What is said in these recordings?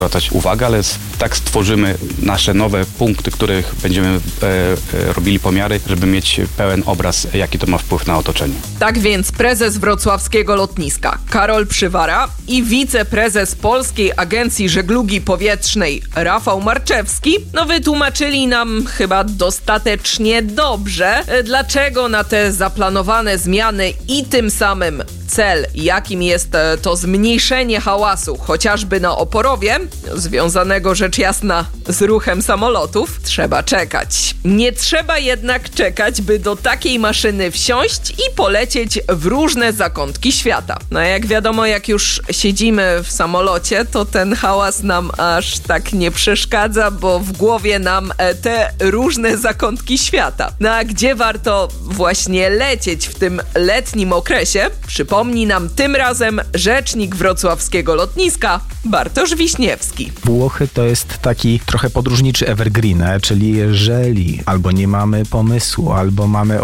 zwracać uwagę, ale tak stworzymy nasze nowe punkty, których będziemy robili pomiary, żeby mieć pełen obraz, jaki to ma wpływ na otoczenie. Tak więc prezes wrocławskiego lotniska Karol Przywara i wiceprezes Polskiej Agencji Żeglugi Powietrznej Rafał Marczewski wytłumaczyli nam chyba dostatecznie dobrze, dlaczego na te zaplanowane zmiany i tym samym cel, jakim jest to zmniejszenie hałasu, chociażby na Oporowie, związanego rzecz jasna z ruchem samolotów, trzeba czekać. Nie trzeba jednak czekać, by do takiej maszyny wsiąść i polecieć w różne zakątki świata. Jak wiadomo, jak już siedzimy w samolocie, to ten hałas nam aż tak nie przeszkadza, bo w głowie nam te różne zakątki świata. A gdzie warto właśnie lecieć w tym letnim okresie? Przypomni nam tym razem rzecznik wrocławskiego lotniska Bartosz Wiśniewski. Włochy to jest taki trochę podróżniczy evergreen, czyli jeżeli albo nie mamy pomysłu, albo mamy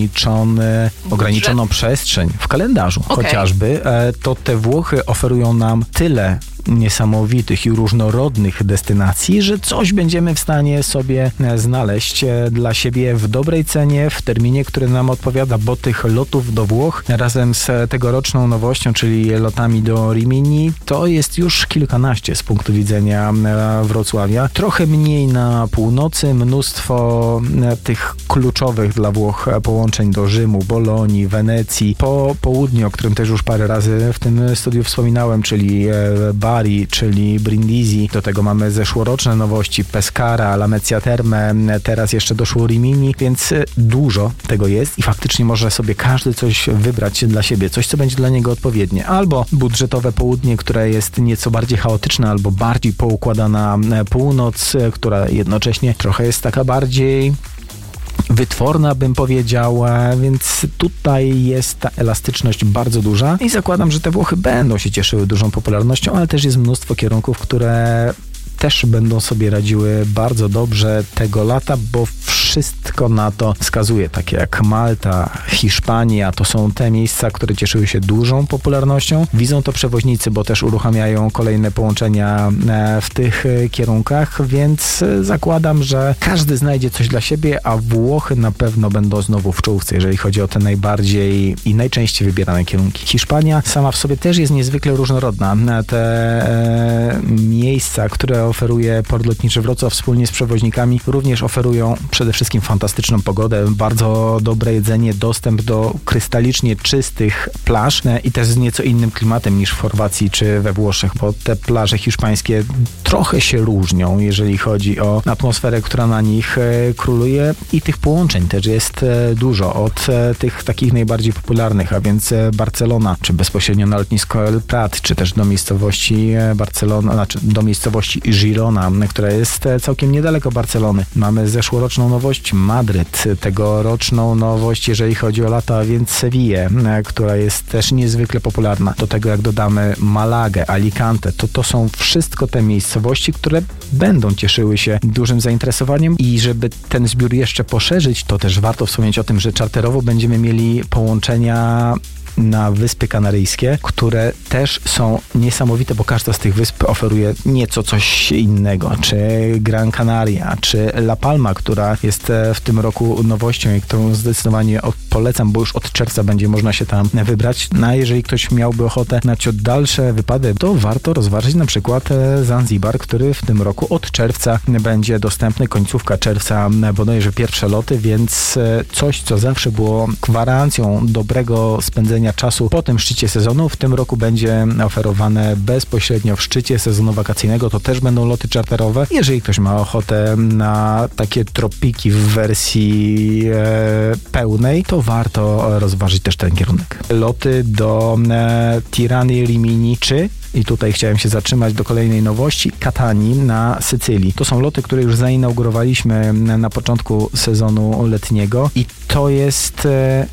ograniczoną przestrzeń w kalendarzu chociażby, to te Włochy oferują nam tyle niesamowitych i różnorodnych destynacji, że coś będziemy w stanie sobie znaleźć dla siebie w dobrej cenie, w terminie, który nam odpowiada, bo tych lotów do Włoch razem z tegoroczną nowością, czyli lotami do Rimini, to jest już kilkanaście z punktu widzenia Wrocławia. Trochę mniej na północy, mnóstwo tych kluczowych dla Włoch połączeń do Rzymu, Bolonii, Wenecji, po południu, o którym też już parę razy w tym studiu wspominałem, czyli Bari, czyli Brindisi. Do tego mamy zeszłoroczne nowości, Pescara, Lamezia Terme, teraz jeszcze doszło Rimini, więc dużo tego jest i faktycznie może sobie każdy coś wybrać dla siebie, coś, co będzie dla niego odpowiednie. Albo budżetowe południe, które jest nieco bardziej chaotyczne, albo bardziej poukładana północ, która jednocześnie trochę jest taka bardziej wytworna, bym powiedział, więc tutaj jest ta elastyczność bardzo duża i zakładam, że te Włochy będą się cieszyły dużą popularnością, ale też jest mnóstwo kierunków, które też będą sobie radziły bardzo dobrze tego lata, bo wszystko na to wskazuje, takie jak Malta, Hiszpania, to są te miejsca, które cieszyły się dużą popularnością. Widzą to przewoźnicy, bo też uruchamiają kolejne połączenia w tych kierunkach, więc zakładam, że każdy znajdzie coś dla siebie, a Włochy na pewno będą znowu w czołówce, jeżeli chodzi o te najbardziej i najczęściej wybierane kierunki. Hiszpania sama w sobie też jest niezwykle różnorodna. Te miejsca, które oferuje Port Lotniczy Wrocław wspólnie z przewoźnikami, również oferują przede wszystkim fantastyczną pogodę, bardzo dobre jedzenie, dostęp do krystalicznie czystych plaż i też z nieco innym klimatem niż w Chorwacji czy we Włoszech, bo te plaże hiszpańskie trochę się różnią, jeżeli chodzi o atmosferę, która na nich króluje i tych połączeń też jest dużo, od tych takich najbardziej popularnych, a więc Barcelona, czy bezpośrednio na lotnisko El Prat, czy też do miejscowości Barcelona, do miejscowości Girona, która jest całkiem niedaleko Barcelony. Mamy zeszłoroczną nowość Madryt, tegoroczną nowość, jeżeli chodzi o lata, a więc Sevillę, która jest też niezwykle popularna. Do tego jak dodamy Malagę, Alicante, to są wszystko te miejscowości, które będą cieszyły się dużym zainteresowaniem i żeby ten zbiór jeszcze poszerzyć, to też warto wspomnieć o tym, że czarterowo będziemy mieli połączenia na Wyspy Kanaryjskie, które też są niesamowite, bo każda z tych wysp oferuje nieco coś innego, czy Gran Canaria, czy La Palma, która jest w tym roku nowością i którą zdecydowanie polecam, bo już od czerwca będzie można się tam wybrać. A jeżeli ktoś miałby ochotę na ciut dalsze wypady, to warto rozważyć na przykład Zanzibar, który w tym roku od czerwca będzie dostępny, końcówka czerwca bodajże pierwsze loty, więc coś, co zawsze było gwarancją dobrego spędzenia czasu po tym szczycie sezonu, w tym roku będzie oferowane bezpośrednio w szczycie sezonu wakacyjnego. To też będą loty czarterowe. Jeżeli ktoś ma ochotę na takie tropiki w wersji pełnej, to warto rozważyć też ten kierunek. Loty do Tirany, Rimini i tutaj chciałem się zatrzymać do kolejnej nowości, Katanii na Sycylii. To są loty, które już zainaugurowaliśmy na początku sezonu letniego i to jest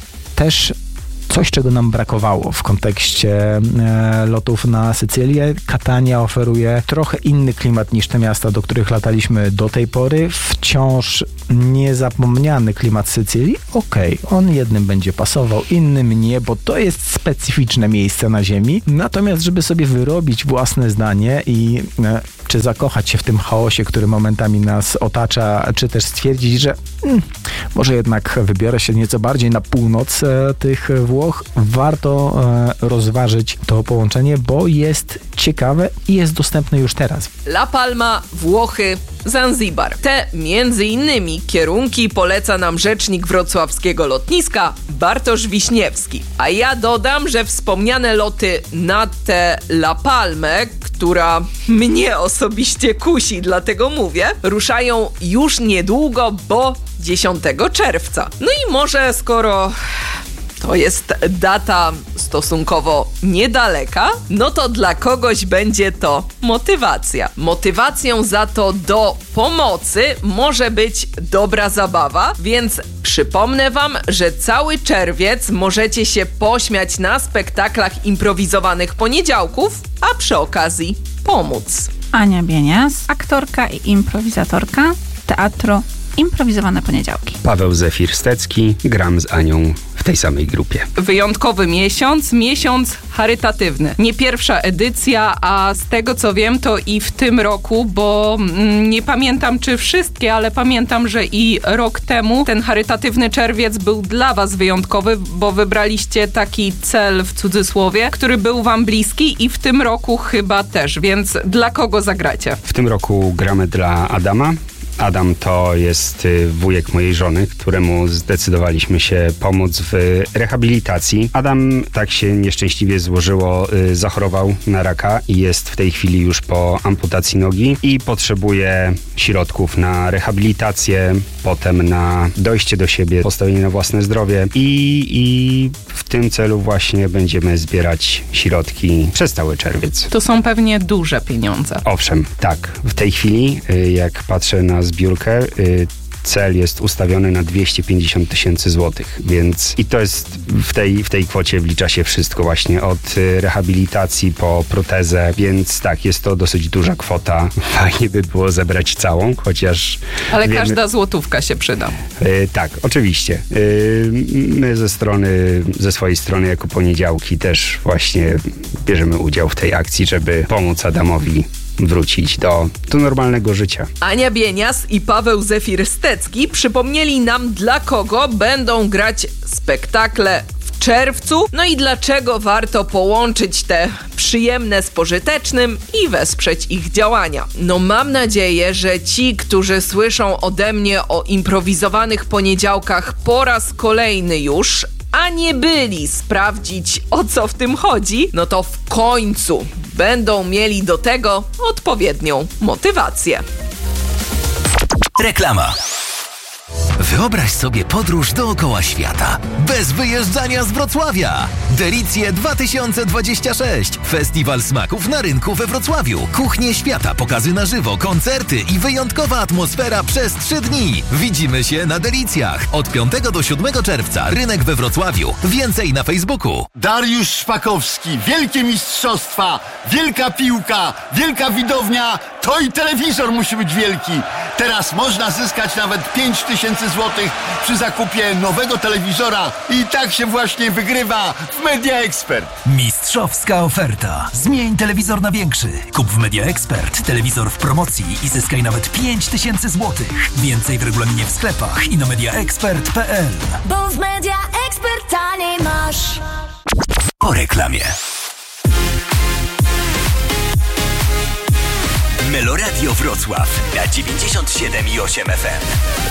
też coś, czego nam brakowało w kontekście lotów na Sycylię. Katania oferuje trochę inny klimat niż te miasta, do których lataliśmy do tej pory. Wciąż niezapomniany klimat Sycylii. On jednym będzie pasował, innym nie, bo to jest specyficzne miejsce na ziemi. Natomiast, żeby sobie wyrobić własne zdanie i czy zakochać się w tym chaosie, który momentami nas otacza, czy też stwierdzić, że może jednak wybiorę się nieco bardziej na północ tych Włoch. Warto rozważyć to połączenie, bo jest ciekawe i jest dostępne już teraz. La Palma, Włochy, Zanzibar. Te między innymi kierunki poleca nam rzecznik wrocławskiego lotniska Bartosz Wiśniewski. A ja dodam, że wspomniane loty na tę La Palmę, która mnie osobiście kusi, dlatego mówię, ruszają już niedługo, bo 10 czerwca. No i może skoro to jest data stosunkowo niedaleka, no to dla kogoś będzie to motywacja. Motywacją za to do pomocy może być dobra zabawa, więc przypomnę wam, że cały czerwiec możecie się pośmiać na spektaklach improwizowanych poniedziałków, a przy okazji pomóc. Ania Bienias, aktorka i improwizatorka Teatru Improwizowane Poniedziałki. Paweł Zefir-Stecki, gram z Anią w tej samej grupie. Wyjątkowy miesiąc charytatywny. Nie pierwsza edycja, a z tego co wiem, to i w tym roku, bo nie pamiętam czy wszystkie, ale pamiętam, że i rok temu ten charytatywny czerwiec był dla was wyjątkowy, bo wybraliście taki cel w cudzysłowie, który był wam bliski i w tym roku chyba też, więc dla kogo zagracie? W tym roku gramy dla Adama. Adam to jest wujek mojej żony, któremu zdecydowaliśmy się pomóc w rehabilitacji. Adam, tak się nieszczęśliwie złożyło, zachorował na raka i jest w tej chwili już po amputacji nogi i potrzebuje środków na rehabilitację, potem na dojście do siebie, postawienie na własne zdrowie i w tym celu właśnie będziemy zbierać środki przez cały czerwiec. To są pewnie duże pieniądze. Owszem, tak. W tej chwili, jak patrzę na zbiórkę, cel jest ustawiony na 250 000 złotych, więc i to jest w tej kwocie wlicza się wszystko właśnie od rehabilitacji po protezę, więc tak, jest to dosyć duża kwota. Fajnie by było zebrać całą, chociaż ale wiemy, każda złotówka się przyda. Tak, oczywiście. My ze swojej strony jako Poniedziałki też właśnie bierzemy udział w tej akcji, żeby pomóc Adamowi wrócić do normalnego życia. Ania Bienias i Paweł Zefir-Stecki przypomnieli nam, dla kogo będą grać spektakle w czerwcu, no i dlaczego warto połączyć te przyjemne z pożytecznym i wesprzeć ich działania. No mam nadzieję, że ci, którzy słyszą ode mnie o improwizowanych poniedziałkach po raz kolejny już, a nie byli sprawdzić, o co w tym chodzi, no to w końcu będą mieli do tego odpowiednią motywację. Reklama. Wyobraź sobie podróż dookoła świata, bez wyjeżdżania z Wrocławia. Delicje 2026. Festiwal smaków na rynku we Wrocławiu. Kuchnie świata, pokazy na żywo, koncerty i wyjątkowa atmosfera przez 3 dni. Widzimy się na Delicjach. Od 5 do 7 czerwca. Rynek we Wrocławiu. Więcej na Facebooku. Dariusz Szpakowski. Wielkie mistrzostwa. Wielka piłka. Wielka widownia. To i telewizor musi być wielki. Teraz można zyskać nawet 5000 złotych przy zakupie nowego telewizora i tak się właśnie wygrywa w Media Expert. Mistrzowska oferta. Zmień telewizor na większy. Kup w Media Expert telewizor w promocji i zyskaj nawet 5000 złotych. Więcej w regulaminie w sklepach i na mediaexpert.pl. Bo w Media Expert taniej masz. Po reklamie. Meloradio Wrocław na 97,8 FM.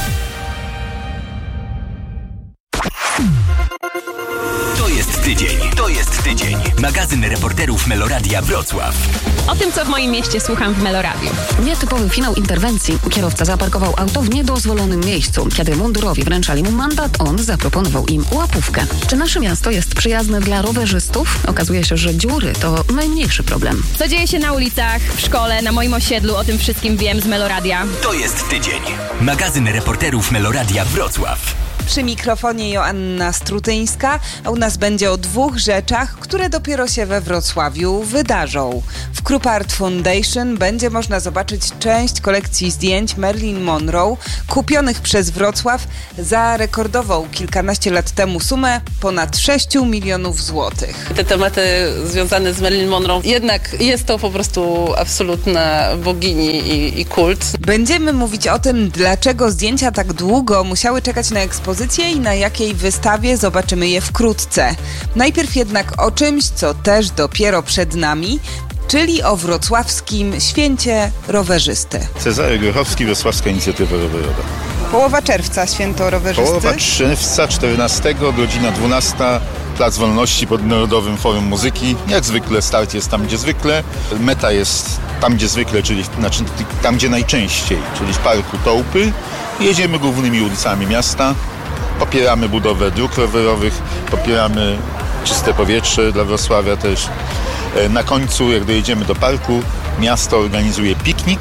To jest tydzień. Magazyn reporterów Meloradia Wrocław. O tym, co w moim mieście słucham w Meloradiu. Nietypowy finał interwencji. Kierowca zaparkował auto w niedozwolonym miejscu. Kiedy mundurowi wręczali mu mandat, on zaproponował im łapówkę. Czy nasze miasto jest przyjazne dla rowerzystów? Okazuje się, że dziury to najmniejszy problem. Co dzieje się na ulicach, w szkole, na moim osiedlu, o tym wszystkim wiem z Meloradia. To jest tydzień. Magazyn reporterów Meloradia Wrocław. Przy mikrofonie Joanna Strutyńska, a u nas będzie o 2 rzeczach, które dopiero się we Wrocławiu wydarzą. W Krupp Art Foundation będzie można zobaczyć część kolekcji zdjęć Marilyn Monroe kupionych przez Wrocław za rekordową kilkanaście lat temu sumę ponad 6 milionów złotych. Te tematy związane z Marilyn Monroe, jednak jest to po prostu absolutna bogini i kult. Będziemy mówić o tym, dlaczego zdjęcia tak długo musiały czekać na ekspozycję i na jakiej wystawie, zobaczymy je wkrótce. Najpierw jednak o czymś, co też dopiero przed nami, czyli o wrocławskim święcie rowerzysty. Cezary Grochowski, Wrocławska Inicjatywa Rowerowa. Połowa czerwca, święto rowerzysty. Połowa czerwca, 14, godzina 12, Plac Wolności pod Narodowym Forum Muzyki. Jak zwykle start jest tam, gdzie zwykle. Meta jest tam, gdzie zwykle, czyli tam, gdzie najczęściej, czyli w Parku Tołpy. Jedziemy głównymi ulicami miasta. Popieramy budowę dróg rowerowych, popieramy czyste powietrze dla Wrocławia też. Na końcu, jak dojedziemy do parku, miasto organizuje piknik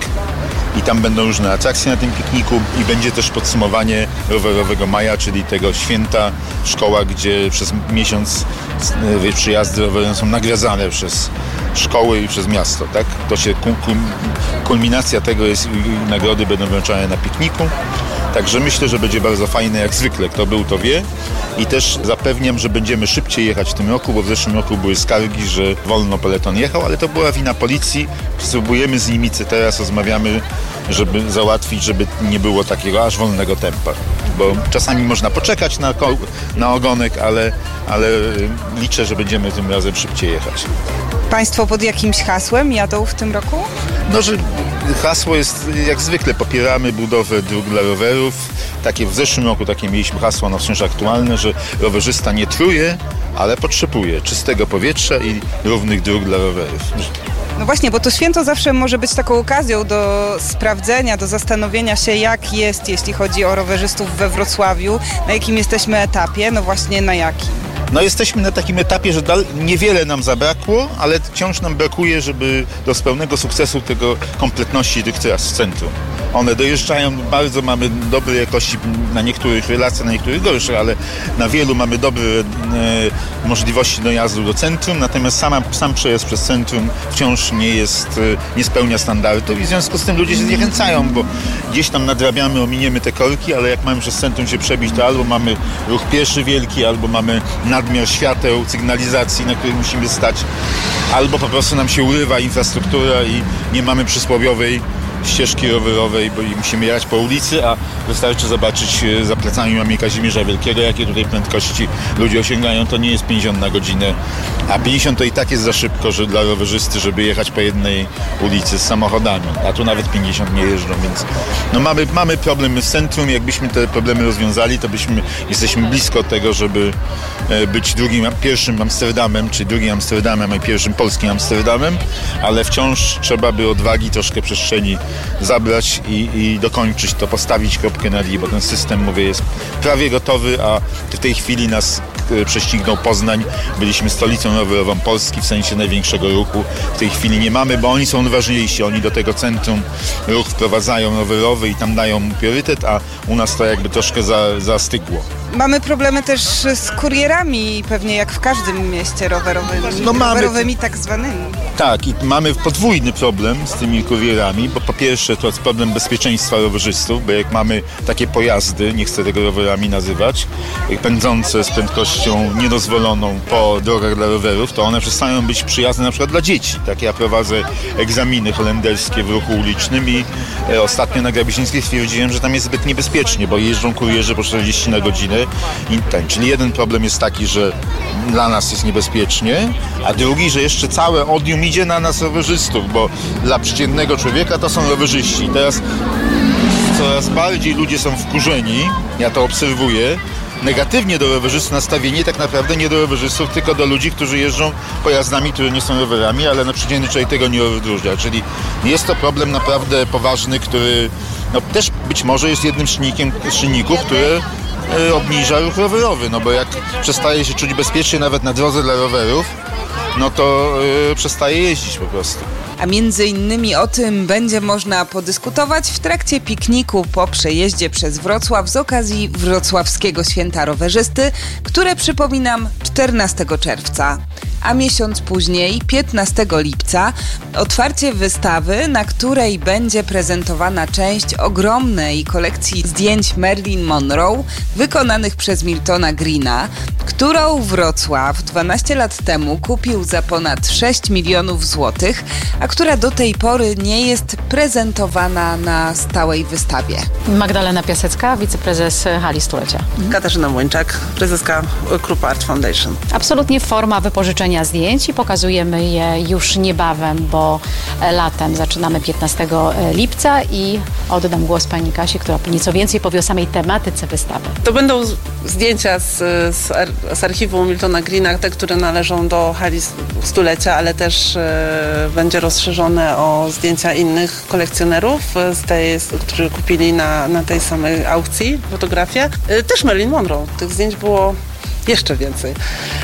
i tam będą różne atrakcje na tym pikniku i będzie też podsumowanie rowerowego maja, czyli tego święta w szkołach, gdzie przez miesiąc przyjazdy rowerem są nagradzane przez szkoły i przez miasto, tak? To się kulminacja tego jest i nagrody będą wręczane na pikniku. Także myślę, że będzie bardzo fajne, jak zwykle. Kto był, to wie. I też zapewniam, że będziemy szybciej jechać w tym roku, bo w zeszłym roku były skargi, że wolno peleton jechał, ale to była wina policji. Spróbujemy z nimi, teraz rozmawiamy, żeby załatwić, żeby nie było takiego aż wolnego tempa. Bo czasami można poczekać na ogonek, ale liczę, że będziemy tym razem szybciej jechać. Państwo pod jakimś hasłem jadą w tym roku? No, że hasło jest jak zwykle, popieramy budowę dróg dla rowerów. Takie w zeszłym roku takie mieliśmy hasło, no wciąż aktualne, że rowerzysta nie truje, ale potrzebuje czystego powietrza i równych dróg dla rowerów. No właśnie, bo to święto zawsze może być taką okazją do sprawdzenia, do zastanowienia się, jak jest, jeśli chodzi o rowerzystów we Wrocławiu, na jakim jesteśmy etapie, no właśnie na jakim. No jesteśmy na takim etapie, że niewiele nam zabrakło, ale wciąż nam brakuje, żeby do pełnego sukcesu tego kompletności tych tras w centrum. One dojeżdżają bardzo, mamy dobrej jakości na niektórych relacjach, na niektórych gorsze, ale na wielu mamy dobre możliwości dojazdu do centrum, natomiast sam przejazd przez centrum wciąż nie spełnia standardów i w związku z tym ludzie się zniechęcają, bo gdzieś tam nadrabiamy, ominiemy te korki, ale jak mamy przez centrum się przebić, to albo mamy ruch pieszy wielki, albo mamy nadmiar świateł, sygnalizacji, na których musimy stać, albo po prostu nam się urywa infrastruktura i nie mamy przysłowiowej ścieżki rowerowej, bo musimy jechać po ulicy, a wystarczy zobaczyć za plecami mamy Kazimierza Wielkiego, jakie tutaj prędkości ludzie osiągają, to nie jest 50 na godzinę, a 50 to i tak jest za szybko, że dla rowerzysty, żeby jechać po jednej ulicy z samochodami, a tu nawet 50 nie jeżdżą, więc no mamy problemy w centrum, jakbyśmy te problemy rozwiązali, to jesteśmy blisko tego, żeby być pierwszym Amsterdamem, czy drugim Amsterdamem, a pierwszym polskim Amsterdamem, ale wciąż trzeba by odwagi, troszkę przestrzeni zabrać i dokończyć to, postawić kropkę nad i, bo ten system, mówię, jest prawie gotowy, a w tej chwili nas prześcignął Poznań. Byliśmy stolicą rowerową Polski w sensie największego ruchu. W tej chwili nie mamy, bo oni są ważniejsi. Oni do tego centrum ruch wprowadzają rowerowy i tam dają mu priorytet, a u nas to jakby troszkę zastygło. Mamy problemy też z kurierami, pewnie jak w każdym mieście rowerowymi, rowerowymi tak zwanymi. Tak, i mamy podwójny problem z tymi kurierami, bo po pierwsze to jest problem bezpieczeństwa rowerzystów, bo jak mamy takie pojazdy, nie chcę tego rowerami nazywać, pędzące z prędkością niedozwoloną po drogach dla rowerów, to one przestają być przyjazne na przykład dla dzieci. Tak, ja prowadzę egzaminy holenderskie w ruchu ulicznym i ostatnio na Grabisińskiej stwierdziłem, że tam jest zbyt niebezpiecznie, bo jeżdżą kurierzy po 40 na godzinę. Czyli jeden problem jest taki, że dla nas jest niebezpiecznie, a drugi, że jeszcze całe odium idzie na nas rowerzystów, bo dla przeciętnego człowieka to są rowerzyści. Teraz coraz bardziej ludzie są wkurzeni, ja to obserwuję, negatywnie do rowerzystów nastawieni, tak naprawdę nie do rowerzystów, tylko do ludzi, którzy jeżdżą pojazdami, które nie są rowerami, ale na przeciętny człowiek tego nie odróżnia. Czyli jest to problem naprawdę poważny, który też być może jest jednym z czynników, które obniża ruch rowerowy, no bo jak przestaje się czuć bezpiecznie nawet na drodze dla rowerów, no to przestaje jeździć po prostu. A między innymi o tym będzie można podyskutować w trakcie pikniku po przejeździe przez Wrocław z okazji Wrocławskiego Święta Rowerzysty, które przypominam 14 czerwca. A miesiąc później, 15 lipca, otwarcie wystawy, na której będzie prezentowana część ogromnej kolekcji zdjęć Marilyn Monroe wykonanych przez Miltona Greena, którą Wrocław 12 lat temu kupił za ponad 6 milionów złotych, a która do tej pory nie jest prezentowana na stałej wystawie. Magdalena Piasecka, wiceprezes Hali Stulecia. Katarzyna Młyńczak, prezeska Krupa Art Foundation. Absolutnie forma wypożyczenia zdjęć i pokazujemy je już niebawem, bo latem zaczynamy 15 lipca i oddam głos pani Kasi, która nieco więcej powie o samej tematyce wystawy. To będą zdjęcia z archiwum Miltona Greena, te, które należą do Hali Stulecia, ale też będzie rozszerzone o zdjęcia innych kolekcjonerów, którzy kupili na tej samej aukcji fotografię. Też Marilyn Monroe. Tych zdjęć było jeszcze więcej.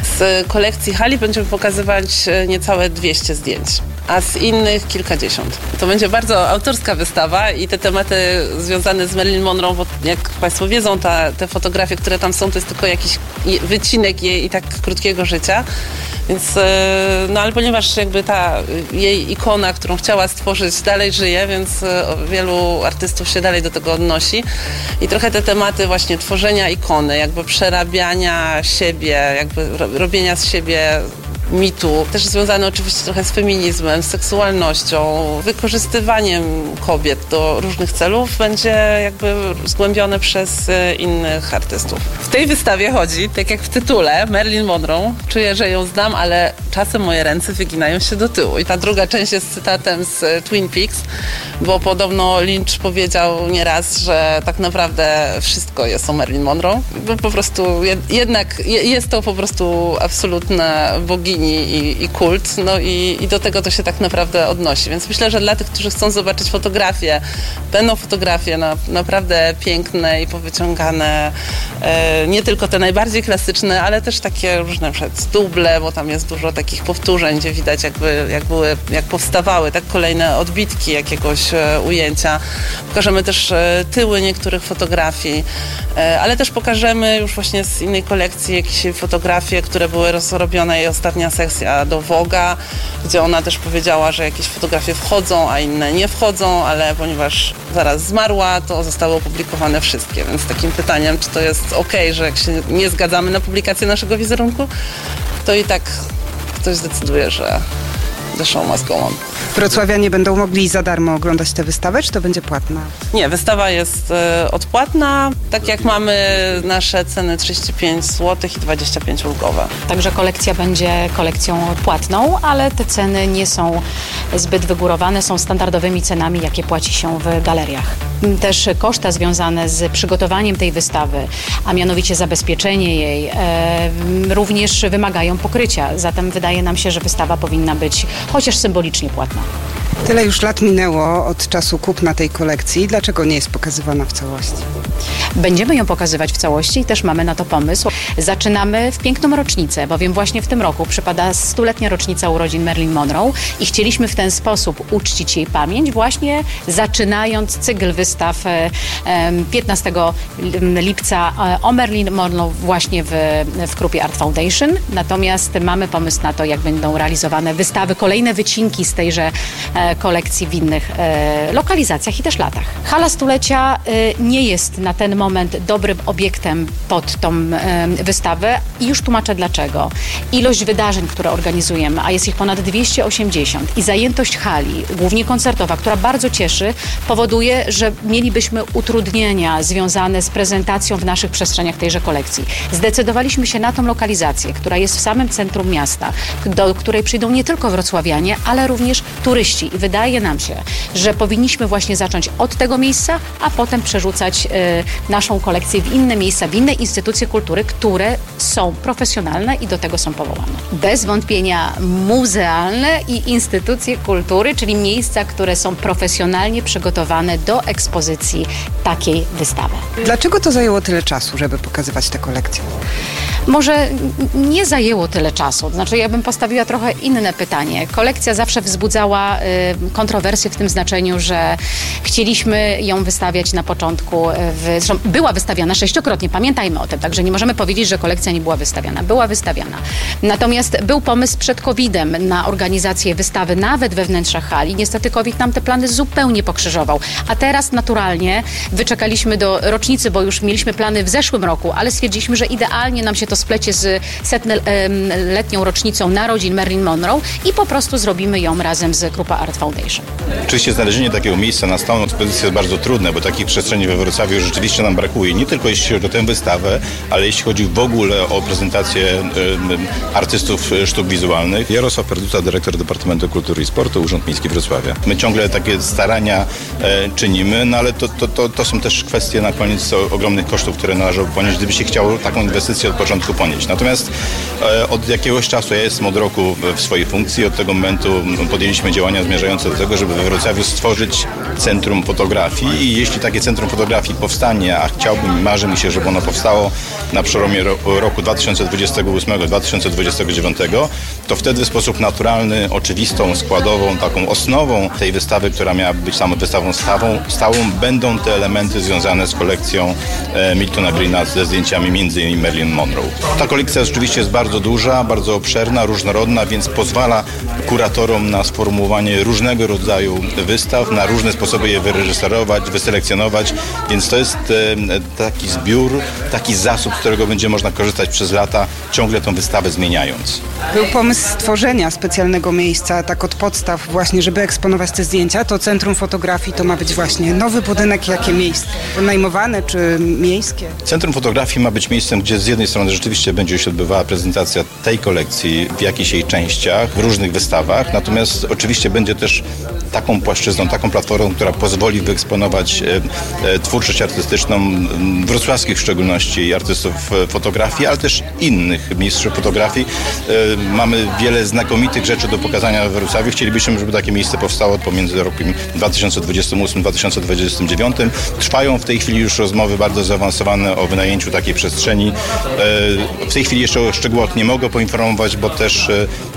Z kolekcji Hali będziemy pokazywać niecałe 200 zdjęć, a z innych kilkadziesiąt. To będzie bardzo autorska wystawa i te tematy związane z Marilyn Monroe, bo jak Państwo wiedzą, te fotografie, które tam są, to jest tylko jakiś wycinek jej i tak krótkiego życia. Więc, no ale ponieważ jakby ta jej ikona, którą chciała stworzyć, dalej żyje, więc wielu artystów się dalej do tego odnosi. I trochę te tematy właśnie tworzenia ikony, jakby przerabiania siebie, jakby robienia z siebie mitu, też związane oczywiście trochę z feminizmem, z seksualnością, wykorzystywaniem kobiet do różnych celów, będzie jakby zgłębione przez innych artystów. W tej wystawie chodzi, tak jak w tytule, Marilyn Monroe. Czuję, że ją znam, ale czasem moje ręce wyginają się do tyłu. I ta druga część jest cytatem z Twin Peaks, bo podobno Lynch powiedział nieraz, że tak naprawdę wszystko jest o Marilyn Monroe. Bo po prostu jednak jest to po prostu absolutna bogini i kult, no i do tego to się tak naprawdę odnosi. Więc myślę, że dla tych, którzy chcą zobaczyć fotografie, będą fotografie naprawdę piękne i powyciągane, nie tylko te najbardziej klasyczne, ale też takie różne duble, bo tam jest dużo takich powtórzeń, gdzie widać jak powstawały tak kolejne odbitki jakiegoś ujęcia. Pokażemy też tyły niektórych fotografii, ale też pokażemy już właśnie z innej kolekcji jakieś fotografie, które były rozrobione, jej ostatnia sekcja do Vogue'a, gdzie ona też powiedziała, że jakieś fotografie wchodzą, a inne nie wchodzą, ale ponieważ zaraz zmarła, to zostały opublikowane wszystkie. Więc takim pytaniem, czy to jest okej, że jak się nie zgadzamy na publikację naszego wizerunku, to i tak ktoś zdecyduje, że the show must go on. Wrocławianie będą mogli za darmo oglądać tę wystawę, czy to będzie płatna? Nie, wystawa jest odpłatna, tak jak mamy nasze ceny 35 zł i 25 ulgowe. Także kolekcja będzie kolekcją płatną, ale te ceny nie są zbyt wygórowane, są standardowymi cenami, jakie płaci się w galeriach. Też koszta związane z przygotowaniem tej wystawy, a mianowicie zabezpieczenie jej, również wymagają pokrycia. Zatem wydaje nam się, że wystawa powinna być chociaż symbolicznie płatna. Tyle już lat minęło od czasu kupna tej kolekcji. Dlaczego nie jest pokazywana w całości? Będziemy ją pokazywać w całości i też mamy na to pomysł. Zaczynamy w piękną rocznicę, bowiem właśnie w tym roku przypada 100-letnia rocznica urodzin Marilyn Monroe i chcieliśmy w ten sposób uczcić jej pamięć, właśnie zaczynając cykl wystaw 15 lipca o Marilyn Monroe właśnie w Krupie Art Foundation. Natomiast mamy pomysł na to, jak będą realizowane wystawy, kolejne wycinki z tejże kolekcji w innych lokalizacjach i też latach. Hala Stulecia nie jest na ten moment dobrym obiektem pod tą wystawę i już tłumaczę dlaczego. Ilość wydarzeń, które organizujemy, a jest ich ponad 280 i zajętość hali, głównie koncertowa, która bardzo cieszy, powoduje, że mielibyśmy utrudnienia związane z prezentacją w naszych przestrzeniach tejże kolekcji. Zdecydowaliśmy się na tą lokalizację, która jest w samym centrum miasta, do której przyjdą nie tylko wrocławianie, ale również turyści i wydaje nam się, że powinniśmy właśnie zacząć od tego miejsca, a potem przerzucać naszą kolekcję w inne miejsca, w inne instytucje kultury, które są profesjonalne i do tego są powołane. Bez wątpienia muzealne i instytucje kultury, czyli miejsca, które są profesjonalnie przygotowane do ekspozycji takiej wystawy. Dlaczego to zajęło tyle czasu, żeby pokazywać tę kolekcję? może nie zajęło tyle czasu. Znaczy, ja bym postawiła trochę inne pytanie. Kolekcja zawsze wzbudzała kontrowersje w tym znaczeniu, że chcieliśmy ją wystawiać na początku. Zresztą była wystawiana 6-krotnie, pamiętajmy o tym, także nie możemy powiedzieć, że kolekcja nie była wystawiana. Była wystawiana. Natomiast był pomysł przed COVID-em na organizację wystawy nawet we wnętrzach hali. Niestety COVID nam te plany zupełnie pokrzyżował. A teraz naturalnie wyczekaliśmy do rocznicy, bo już mieliśmy plany w zeszłym roku, ale stwierdziliśmy, że idealnie nam się to splecie z 100-letnią rocznicą narodzin Marilyn Monroe i po prostu zrobimy ją razem z Krupa Art Foundation. Oczywiście znalezienie takiego miejsca na stałą ekspozycję jest bardzo trudne, bo takich przestrzeni we Wrocławiu rzeczywiście nam brakuje. Nie tylko jeśli chodzi o tę wystawę, ale jeśli chodzi w ogóle o prezentację artystów sztuk wizualnych. Jarosław Perduta, dyrektor Departamentu Kultury i Sportu, Urząd Miejski Wrocławia. My ciągle takie starania czynimy, no ale to są też kwestie na koniec ogromnych kosztów, które należało ponieść, gdyby się chciało taką inwestycję od początku ponieść. Natomiast od jakiegoś czasu, ja jestem od roku w swojej funkcji, od tego momentu podjęliśmy działania zmierzające do tego, żeby we Wrocławiu stworzyć centrum fotografii i jeśli takie centrum fotografii powstanie, a chciałbym, marzy mi się, żeby ono powstało na przełomie roku 2028-2029, to wtedy w sposób naturalny, oczywistą, składową, taką osnową tej wystawy, która miała być samą wystawą stałą, będą te elementy związane z kolekcją Miltona Greena ze zdjęciami m.in. Marilyn Monroe. Ta kolekcja rzeczywiście jest bardzo duża, bardzo obszerna, różnorodna, więc pozwala kuratorom na sformułowanie różnego rodzaju wystaw, na różne sposoby je wyreżyserować, wyselekcjonować, więc to jest taki zbiór, taki zasób, z którego będzie można korzystać przez lata, ciągle tą wystawę zmieniając. Był pomysł stworzenia specjalnego miejsca, tak od podstaw właśnie, żeby eksponować te zdjęcia. To Centrum Fotografii to ma być właśnie nowy budynek, jakie miejsce? Wynajmowane czy miejskie? Centrum Fotografii ma być miejscem, gdzie z jednej strony rzeczywiście będzie się odbywała prezentacja tej kolekcji w jakichś jej częściach, w różnych wystawach, natomiast oczywiście będzie też taką płaszczyzną, taką platformą, która pozwoli wyeksponować twórczość artystyczną wrocławskich w szczególności artystów fotografii, ale też innych mistrzów fotografii. Mamy wiele znakomitych rzeczy do pokazania w Wrocławiu. Chcielibyśmy, żeby takie miejsce powstało pomiędzy rokiem 2028-2029. Trwają w tej chwili już rozmowy bardzo zaawansowane o wynajęciu takiej przestrzeni. W tej chwili jeszcze o szczegółach nie mogę poinformować, bo też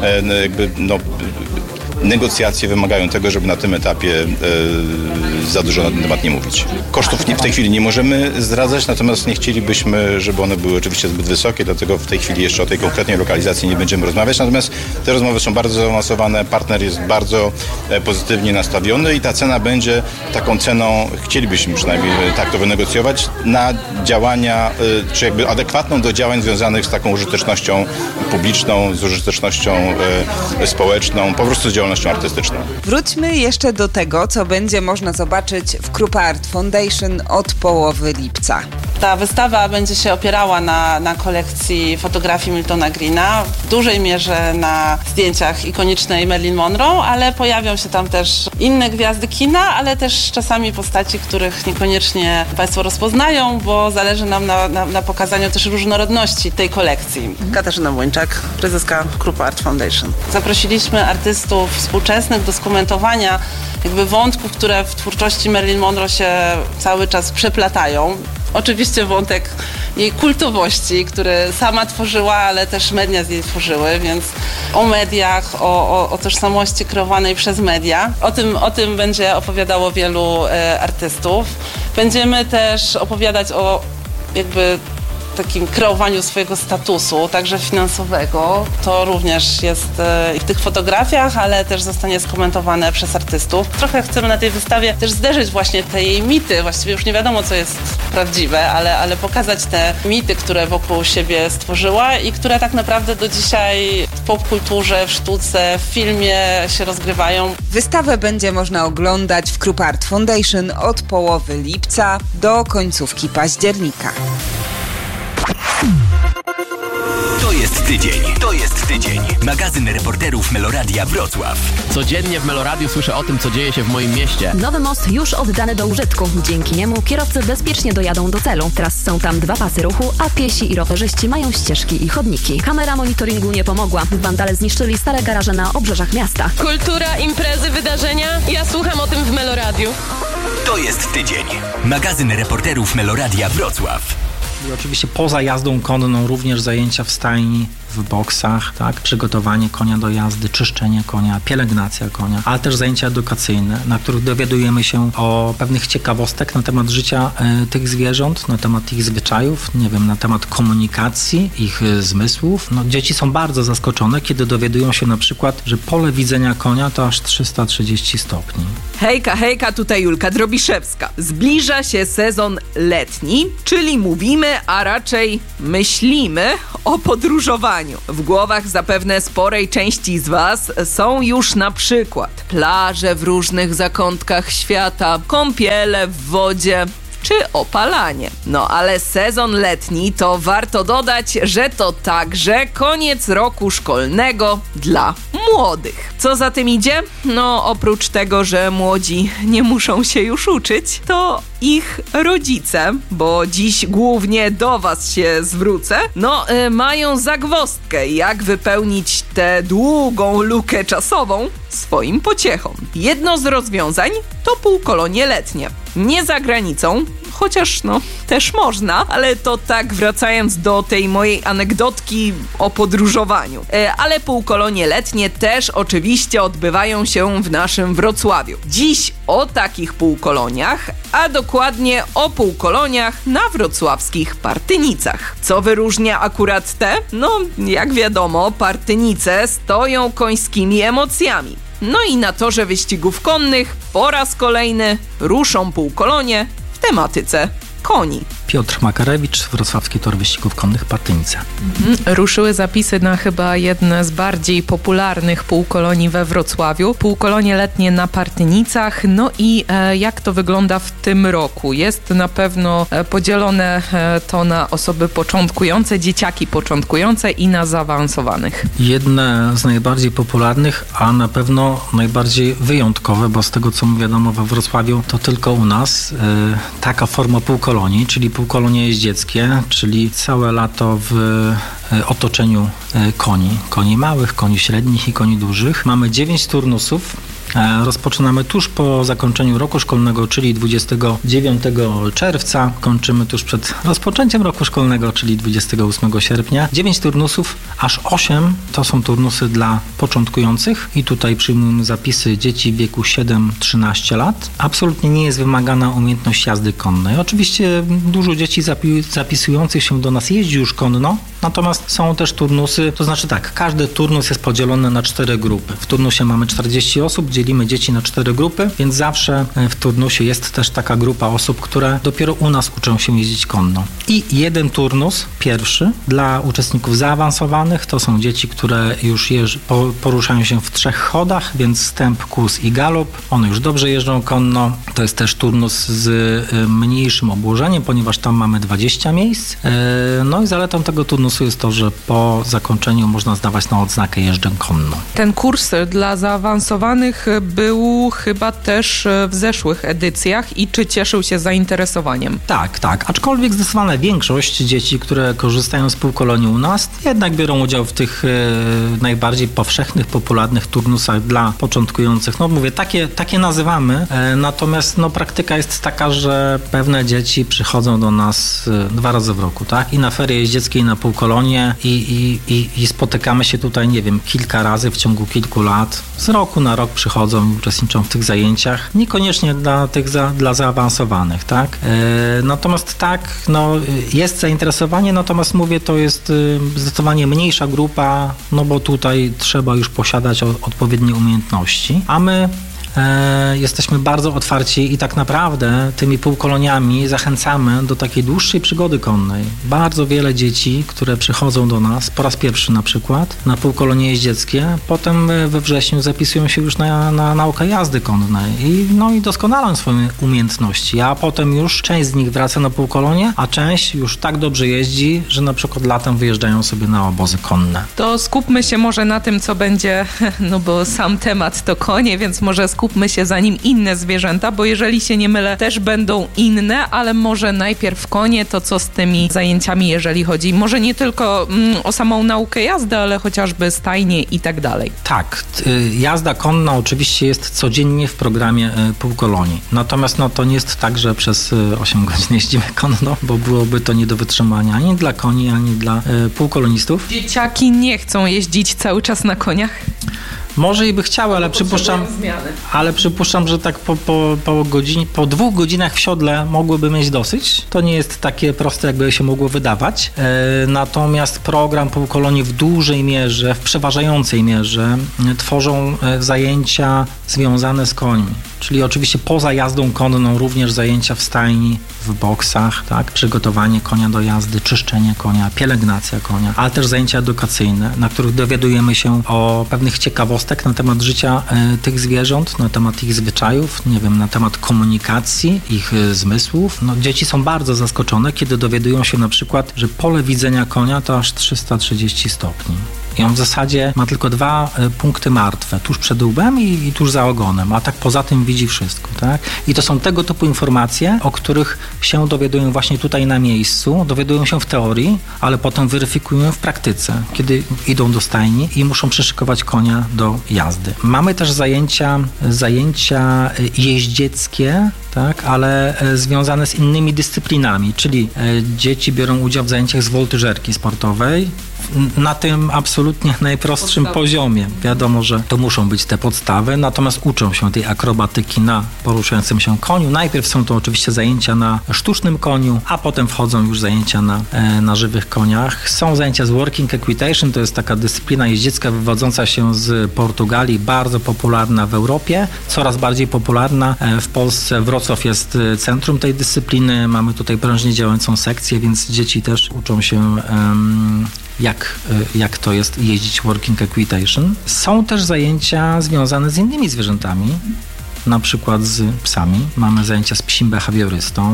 negocjacje wymagają tego, żeby na tym etapie za dużo na ten temat nie mówić. Kosztów w tej chwili nie możemy zdradzać, natomiast nie chcielibyśmy, żeby one były oczywiście zbyt wysokie, dlatego w tej chwili jeszcze o tej konkretnej lokalizacji nie będziemy rozmawiać, natomiast te rozmowy są bardzo zaawansowane, partner jest bardzo pozytywnie nastawiony i ta cena będzie taką ceną, chcielibyśmy przynajmniej tak to wynegocjować, na działania, czy jakby adekwatną do działań związanych z taką użytecznością publiczną, z użytecznością społeczną, po prostu z działalnością artystyczną. Wróćmy jeszcze do tego, co będzie można zobaczyć w Krupa Art Foundation od połowy lipca. Ta wystawa będzie się opierała na kolekcji fotografii Miltona Greena, w dużej mierze na zdjęciach ikonicznej Marilyn Monroe, ale pojawią się tam też inne gwiazdy kina, ale też czasami postaci, których niekoniecznie Państwo rozpoznają, bo zależy nam na pokazaniu też różnorodności tej kolekcji. Katarzyna Młyńczak, prezeska Krupa Art Foundation. Zaprosiliśmy artystów współczesnych do skomentowania jakby wątków, które w twórczości Marilyn Monroe się cały czas przeplatają. Oczywiście wątek jej kultowości, który sama tworzyła, ale też media z niej tworzyły, więc o mediach, o tożsamości kreowanej przez media. O tym będzie opowiadało wielu artystów. Będziemy też opowiadać o jakby takim kreowaniu swojego statusu, także finansowego. To również jest w tych fotografiach, ale też zostanie skomentowane przez artystów. Trochę chcemy na tej wystawie też zderzyć właśnie te jej mity. Właściwie już nie wiadomo, co jest prawdziwe, ale pokazać te mity, które wokół siebie stworzyła i które tak naprawdę do dzisiaj w popkulturze, w sztuce, w filmie się rozgrywają. Wystawę będzie można oglądać w Krupa Art Foundation od połowy lipca do końcówki października. To jest tydzień. Magazyn reporterów Meloradia Wrocław. Codziennie w Meloradiu słyszę o tym, co dzieje się w moim mieście. Nowy most już oddany do użytku. Dzięki niemu kierowcy bezpiecznie dojadą do celu. Teraz są tam 2 pasy ruchu, a piesi i rowerzyści mają ścieżki i chodniki. Kamera monitoringu nie pomogła. Wandale zniszczyli stare garaże na obrzeżach miasta. Kultura, imprezy, wydarzenia. Ja słucham o tym w Meloradiu. To jest tydzień. Magazyn reporterów Meloradia Wrocław. I oczywiście poza jazdą konną również zajęcia w stajni, w boksach, tak? Przygotowanie konia do jazdy, czyszczenie konia, pielęgnacja konia, ale też zajęcia edukacyjne, na których dowiadujemy się o pewnych ciekawostek na temat życia tych zwierząt, na temat ich zwyczajów, nie wiem, na temat komunikacji, ich zmysłów. No, dzieci są bardzo zaskoczone, kiedy dowiadują się na przykład, że pole widzenia konia to aż 330 stopni. Hejka, tutaj Julka Drobiszewska. Zbliża się sezon letni, czyli mówimy, a raczej myślimy o podróżowaniu. W głowach zapewne sporej części z Was są już na przykład plaże w różnych zakątkach świata, kąpiele w wodzie, czy opalanie. No ale sezon letni to warto dodać, że to także koniec roku szkolnego dla młodych. Co za tym idzie? No oprócz tego, że młodzi nie muszą się już uczyć, to ich rodzice, bo dziś głównie do Was się zwrócę, mają zagwozdkę, jak wypełnić tę długą lukę czasową swoim pociechom. Jedno z rozwiązań to półkolonie letnie. Nie za granicą, chociaż też można, ale to tak wracając do tej mojej anegdotki o podróżowaniu. Ale półkolonie letnie też oczywiście odbywają się w naszym Wrocławiu. Dziś o takich półkoloniach, a dokładnie o półkoloniach na wrocławskich Partynicach. Co wyróżnia akurat te? Jak wiadomo, Partynice stoją końskimi emocjami. No i na torze wyścigów konnych po raz kolejny ruszą półkolonie w tematyce koni. Piotr Makarewicz, Wrocławski Tor Wyścigów Konnych Partynice. Ruszyły zapisy na chyba jedne z bardziej popularnych półkolonii we Wrocławiu. Półkolonie letnie na Partynicach. No i jak to wygląda w tym roku? Jest na pewno podzielone to na osoby początkujące, dzieciaki początkujące i na zaawansowanych. Jedne z najbardziej popularnych, a na pewno najbardziej wyjątkowe, bo z tego co mi wiadomo we Wrocławiu, to tylko u nas taka forma półkolonii, czyli półkolonie jeździeckie, czyli całe lato w otoczeniu koni małych, koni średnich i koni dużych. Mamy 9 turnusów. Rozpoczynamy tuż po zakończeniu roku szkolnego, czyli 29 czerwca. Kończymy tuż przed rozpoczęciem roku szkolnego, czyli 28 sierpnia. 9 turnusów, aż 8 to są turnusy dla początkujących i tutaj przyjmujemy zapisy dzieci w wieku 7-13 lat. Absolutnie nie jest wymagana umiejętność jazdy konnej. Oczywiście dużo dzieci zapisujących się do nas jeździ już konno, natomiast są też turnusy, to znaczy tak, każdy turnus jest podzielony na 4 grupy. W turnusie mamy 40 osób, dzielimy dzieci na 4 grupy, więc zawsze w turnusie jest też taka grupa osób, które dopiero u nas uczą się jeździć konno. I jeden turnus, pierwszy, dla uczestników zaawansowanych, to są dzieci, które już poruszają się w 3 chodach, więc stęp, kłus i galop. One już dobrze jeżdżą konno. To jest też turnus z mniejszym obłożeniem, ponieważ tam mamy 20 miejsc. No i zaletą tego turnusu jest to, że po zakończeniu można zdawać na odznakę jeżdżę konną. Ten kurs dla zaawansowanych był chyba też w zeszłych edycjach i czy cieszył się zainteresowaniem? Tak. Aczkolwiek zdecydowana większość dzieci, które korzystają z półkolonii u nas, jednak biorą udział w tych najbardziej powszechnych, popularnych turnusach dla początkujących. No mówię, takie nazywamy, natomiast praktyka jest taka, że pewne dzieci przychodzą do nas 2 razy w roku, tak? I na ferie jeździeckie, i na półkolonie i spotykamy się tutaj, nie wiem, kilka razy w ciągu kilku lat. Z roku na rok przychodzą i uczestniczą w tych zajęciach. Niekoniecznie dla zaawansowanych, tak? Natomiast jest zainteresowanie, natomiast mówię, to jest zdecydowanie mniejsza grupa, bo tutaj trzeba już posiadać odpowiednie umiejętności, a my jesteśmy bardzo otwarci i tak naprawdę tymi półkoloniami zachęcamy do takiej dłuższej przygody konnej. Bardzo wiele dzieci, które przychodzą do nas po raz pierwszy na przykład na półkolonie jeździeckie, potem we wrześniu zapisują się już na naukę jazdy konnej i doskonalą swoje umiejętności, a potem już część z nich wraca na półkolonie, a część już tak dobrze jeździ, że na przykład latem wyjeżdżają sobie na obozy konne. To skupmy się może na tym, co będzie, bo sam temat to konie, więc może skupmy się zanim inne zwierzęta, bo jeżeli się nie mylę, też będą inne, ale może najpierw konie, to co z tymi zajęciami, jeżeli chodzi może nie tylko o samą naukę jazdy, ale chociażby stajnie i tak dalej. Tak, jazda konna oczywiście jest codziennie w programie półkolonii. Natomiast to nie jest tak, że przez 8 godzin jeździmy konno, bo byłoby to nie do wytrzymania ani dla koni, ani dla półkolonistów. Dzieciaki nie chcą jeździć cały czas na koniach? Może i by chciały, ale przypuszczam, że tak po 2 godzinach w siodle mogłyby mieć dosyć. To nie jest takie proste, jakby się mogło wydawać. Natomiast program półkolonii w dużej mierze, w przeważającej mierze tworzą zajęcia związane z końmi. Czyli oczywiście poza jazdą konną również zajęcia w stajni, w boksach, tak? Przygotowanie konia do jazdy, czyszczenie konia, pielęgnacja konia, ale też zajęcia edukacyjne, na których dowiadujemy się o pewnych ciekawostek na temat życia tych zwierząt, na temat ich zwyczajów, nie wiem, na temat komunikacji, ich zmysłów. Dzieci są bardzo zaskoczone, kiedy dowiadują się na przykład, że pole widzenia konia to aż 330 stopni. I on w zasadzie ma tylko 2 punkty martwe, tuż przed łbem i tuż za ogonem, a tak poza tym widzi wszystko, tak? I to są tego typu informacje, o których się dowiadują właśnie tutaj na miejscu, dowiadują się w teorii, ale potem weryfikują w praktyce, kiedy idą do stajni i muszą przyszykować konia do jazdy. Mamy też zajęcia jeździeckie, tak, ale związane z innymi dyscyplinami, czyli dzieci biorą udział w zajęciach z woltyżerki sportowej na tym absolutnie najprostszym poziomie. Wiadomo, że to muszą być te podstawy, natomiast uczą się tej akrobatyki na poruszającym się koniu. Najpierw są to oczywiście zajęcia na sztucznym koniu, a potem wchodzą już zajęcia na żywych koniach. Są zajęcia z working equitation, to jest taka dyscyplina jeździecka wywodząca się z Portugalii, bardzo popularna w Europie, coraz bardziej popularna w Polsce. Wrocław jest centrum tej dyscypliny, mamy tutaj prężnie działającą sekcję, więc dzieci też uczą się jak to jest jeździć working equitation. Są też zajęcia związane z innymi zwierzętami, na przykład z psami. Mamy zajęcia z psim behawiorystą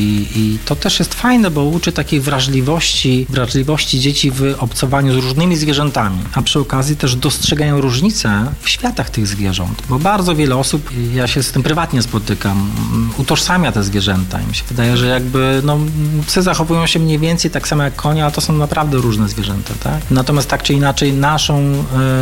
i to też jest fajne, bo uczy takiej wrażliwości dzieci w obcowaniu z różnymi zwierzętami, a przy okazji też dostrzegają różnice w światach tych zwierząt, bo bardzo wiele osób, ja się z tym prywatnie spotykam, utożsamia te zwierzęta. Mi się wydaje, że jakby psy zachowują się mniej więcej tak samo jak konie, a to są naprawdę różne zwierzęta, tak? Natomiast tak czy inaczej naszą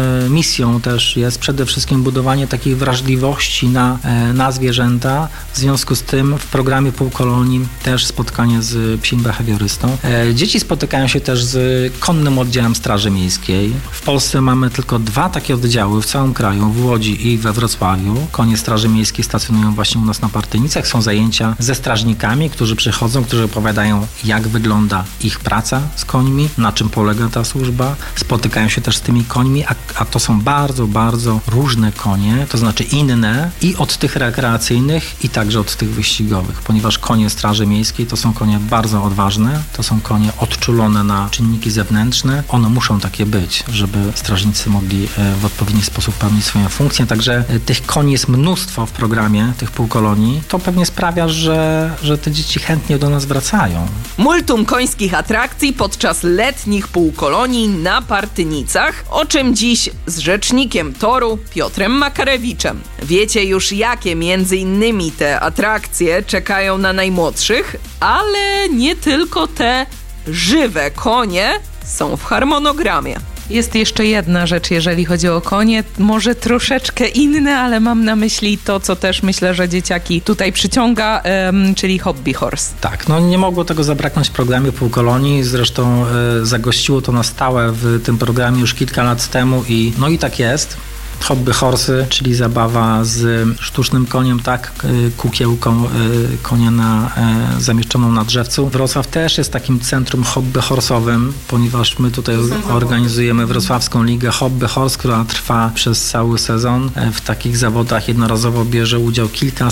misją też jest przede wszystkim budowanie takiej wrażliwości na zwierzęta. W związku z tym w programie półkolonii też spotkanie z psim behawiorystą. Dzieci spotykają się też z konnym oddziałem Straży Miejskiej. W Polsce mamy tylko 2 takie oddziały w całym kraju, w Łodzi i we Wrocławiu. Konie Straży Miejskiej stacjonują właśnie u nas na Partynicach. Są zajęcia ze strażnikami, którzy przychodzą, którzy opowiadają, jak wygląda ich praca z końmi, na czym polega ta służba. Spotykają się też z tymi końmi, a to są bardzo, bardzo różne konie, to znaczy inne i od tych rekreacyjnych i także od tych wyścigowych, ponieważ konie Straży Miejskiej to są konie bardzo odważne, to są konie odczulone na czynniki zewnętrzne. One muszą takie być, żeby strażnicy mogli w odpowiedni sposób pełnić swoją funkcję. Także tych koni jest mnóstwo w programie tych półkolonii. To pewnie sprawia, że te dzieci chętnie do nas wracają. Multum końskich atrakcji podczas letnich półkolonii na Partynicach, o czym dziś z rzecznikiem toru Piotrem Makarewiczem. Wiecie już, jakie między innymi te atrakcje czekają na najmłodszych, ale nie tylko te żywe konie są w harmonogramie. Jest jeszcze jedna rzecz, jeżeli chodzi o konie, może troszeczkę inne, ale mam na myśli to, co też myślę, że dzieciaki tutaj przyciąga, czyli hobby horse. Tak, nie mogło tego zabraknąć w programie półkolonii, zresztą zagościło to na stałe w tym programie już kilka lat temu i tak jest. Hobby horsy, czyli zabawa z sztucznym koniem, tak, kukiełką konia zamieszczoną na drzewcu. Wrocław też jest takim centrum hobby horsowym, ponieważ my tutaj organizujemy Wrocławską Ligę Hobby Horse, która trwa przez cały sezon. W takich zawodach jednorazowo bierze udział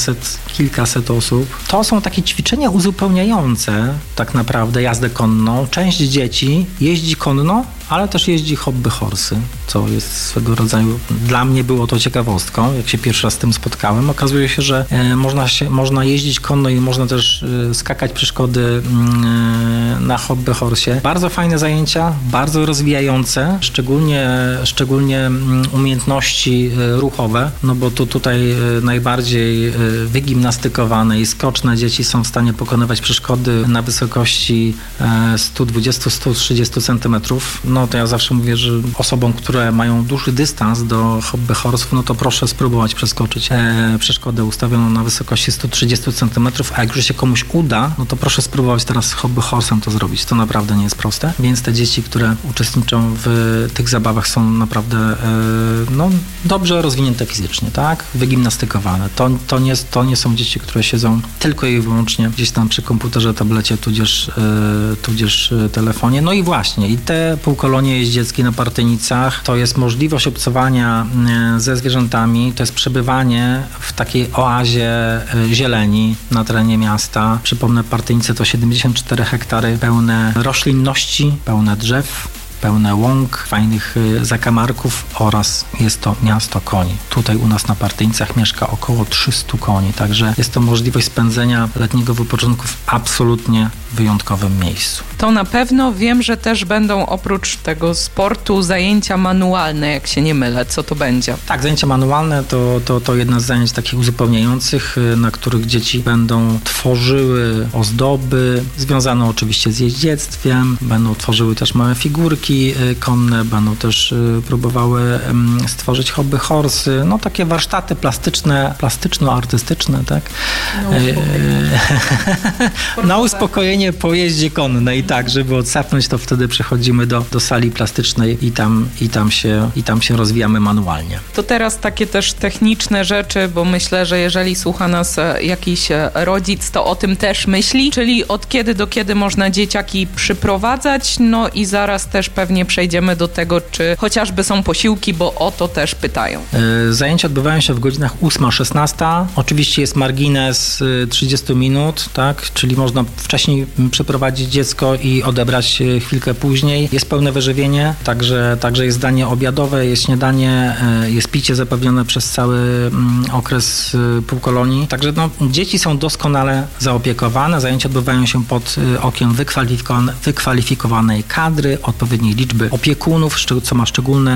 kilkaset osób. To są takie ćwiczenia uzupełniające tak naprawdę jazdę konną. Część dzieci jeździ konno, ale też jeździ hobby horsy, co jest swego rodzaju, dla mnie było to ciekawostką, jak się pierwszy raz z tym spotkałem. Okazuje się, że można jeździć konno i można też skakać przeszkody na hobby horsie. Bardzo fajne zajęcia, bardzo rozwijające, szczególnie umiejętności ruchowe, no bo tutaj najbardziej wygimnastykowane i skoczne dzieci są w stanie pokonywać przeszkody na wysokości 120-130 cm. No to ja zawsze mówię, że osobom, które mają duży dystans do hobby horsów, no to proszę spróbować przeskoczyć przeszkodę ustawioną na wysokości 130 cm, a jak już się komuś uda, no to proszę spróbować teraz z hobby horsem to zrobić. To naprawdę nie jest proste, więc te dzieci, które uczestniczą w tych zabawach są naprawdę dobrze rozwinięte fizycznie, tak? Wygimnastykowane. To nie są dzieci, które siedzą tylko i wyłącznie gdzieś tam przy komputerze, tablecie, tudzież telefonie. No i właśnie, i te półkolonie jeździeckie na Partynicach to jest możliwość obcowania ze zwierzętami, to jest przebywanie w takiej oazie zieleni na terenie miasta. Przypomnę, Partynice to 74 hektary pełne roślinności, pełne drzew, pełne łąk, fajnych zakamarków oraz jest to miasto koni. Tutaj u nas na Partynicach mieszka około 300 koni, także jest to możliwość spędzenia letniego wypoczynku w absolutnie wyjątkowym miejscu. To na pewno. Wiem, że też będą oprócz tego sportu zajęcia manualne, jak się nie mylę. Co to będzie? Tak, zajęcia manualne to jedna z zajęć takich uzupełniających, na których dzieci będą tworzyły ozdoby, związane oczywiście z jeździectwwem, będą tworzyły też małe figurki konne, będą też próbowały stworzyć hobby horsy, no takie warsztaty plastyczno-artystyczne, tak? Na uspokojenie po jeździe konnej, tak, żeby odsapnąć, to wtedy przechodzimy do sali plastycznej i tam się rozwijamy manualnie. To teraz takie też techniczne rzeczy, bo myślę, że jeżeli słucha nas jakiś rodzic, to o tym też myśli, czyli od kiedy do kiedy można dzieciaki przyprowadzać, no i zaraz też pewnie przejdziemy do tego, czy chociażby są posiłki, bo o to też pytają. Zajęcia odbywają się w godzinach 8-16. Oczywiście jest margines 30 minut, tak, czyli można wcześniej przeprowadzić dziecko i odebrać chwilkę później. Jest pełne wyżywienie, także jest danie obiadowe, jest śniadanie, jest picie zapewnione przez cały okres półkolonii. Także dzieci są doskonale zaopiekowane. Zajęcia odbywają się pod okiem wykwalifikowanej kadry, odpowiedniej liczby opiekunów, co ma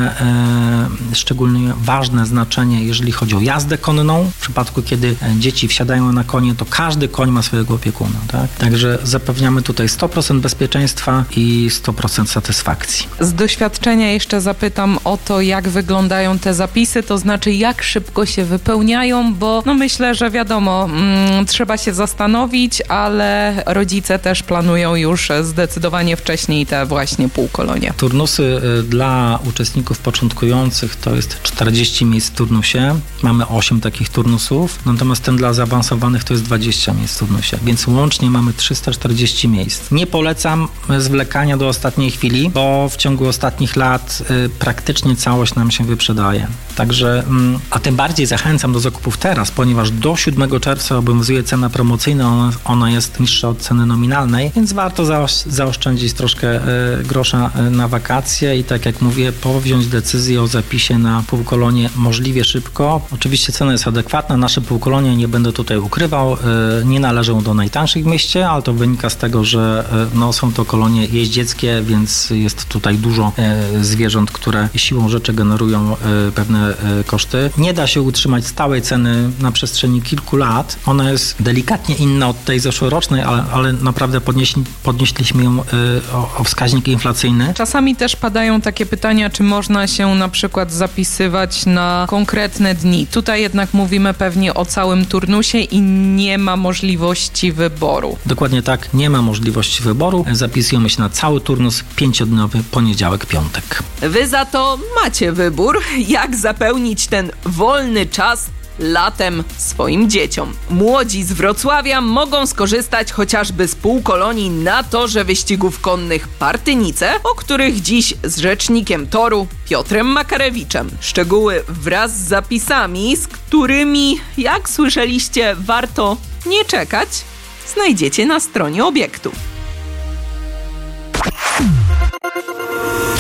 szczególnie ważne znaczenie, jeżeli chodzi o jazdę konną. W przypadku, kiedy dzieci wsiadają na konie, to każdy koń ma swojego opiekuna. Tak? Także zapewniamy tutaj 100% bezpieczeństwa i 100% satysfakcji. Z doświadczenia jeszcze zapytam o to, jak wyglądają te zapisy, to znaczy jak szybko się wypełniają, bo myślę, że wiadomo, trzeba się zastanowić, ale rodzice też planują już zdecydowanie wcześniej te właśnie półkolonie. Turnusy dla uczestników początkujących to jest 40 miejsc w turnusie. Mamy 8 takich turnusów, natomiast ten dla zaawansowanych to jest 20 miejsc w turnusie, więc łącznie mamy 340 miejsc. Nie polecam zwlekania do ostatniej chwili, bo w ciągu ostatnich lat praktycznie całość nam się wyprzedaje. Także, a tym bardziej zachęcam do zakupów teraz, ponieważ do 7 czerwca obowiązuje cena promocyjna, ona jest niższa od ceny nominalnej, więc warto zaoszczędzić troszkę grosza na wakacje i tak jak mówię, powziąć decyzję o zapisie na półkolonie możliwie szybko. Oczywiście cena jest adekwatna, nasze półkolonie, nie będę tutaj ukrywał, nie należą do najtańszych w mieście, ale to wynika z tego, że są to kolonie jeździeckie, więc jest tutaj dużo zwierząt, które siłą rzeczy generują pewne koszty. Nie da się utrzymać stałej ceny na przestrzeni kilku lat. Ona jest delikatnie inna od tej zeszłorocznej, ale naprawdę podnieśliśmy ją o wskaźnik inflacyjny. Czasami też padają takie pytania, czy można się na przykład zapisywać na konkretne dni. Tutaj jednak mówimy pewnie o całym turnusie i nie ma możliwości wyboru. Dokładnie tak, nie ma możliwości wyboru. Zapisujemy się na cały turnus 5-dniowy, poniedziałek, piątek. Wy za to macie wybór, jak zapełnić ten wolny czas latem swoim dzieciom. Młodzi z Wrocławia mogą skorzystać chociażby z półkolonii na torze wyścigów konnych Partynice, o których dziś z rzecznikiem toru Piotrem Makarewiczem. Szczegóły wraz z zapisami, z którymi, jak słyszeliście, warto nie czekać, znajdziecie na stronie obiektu. To jest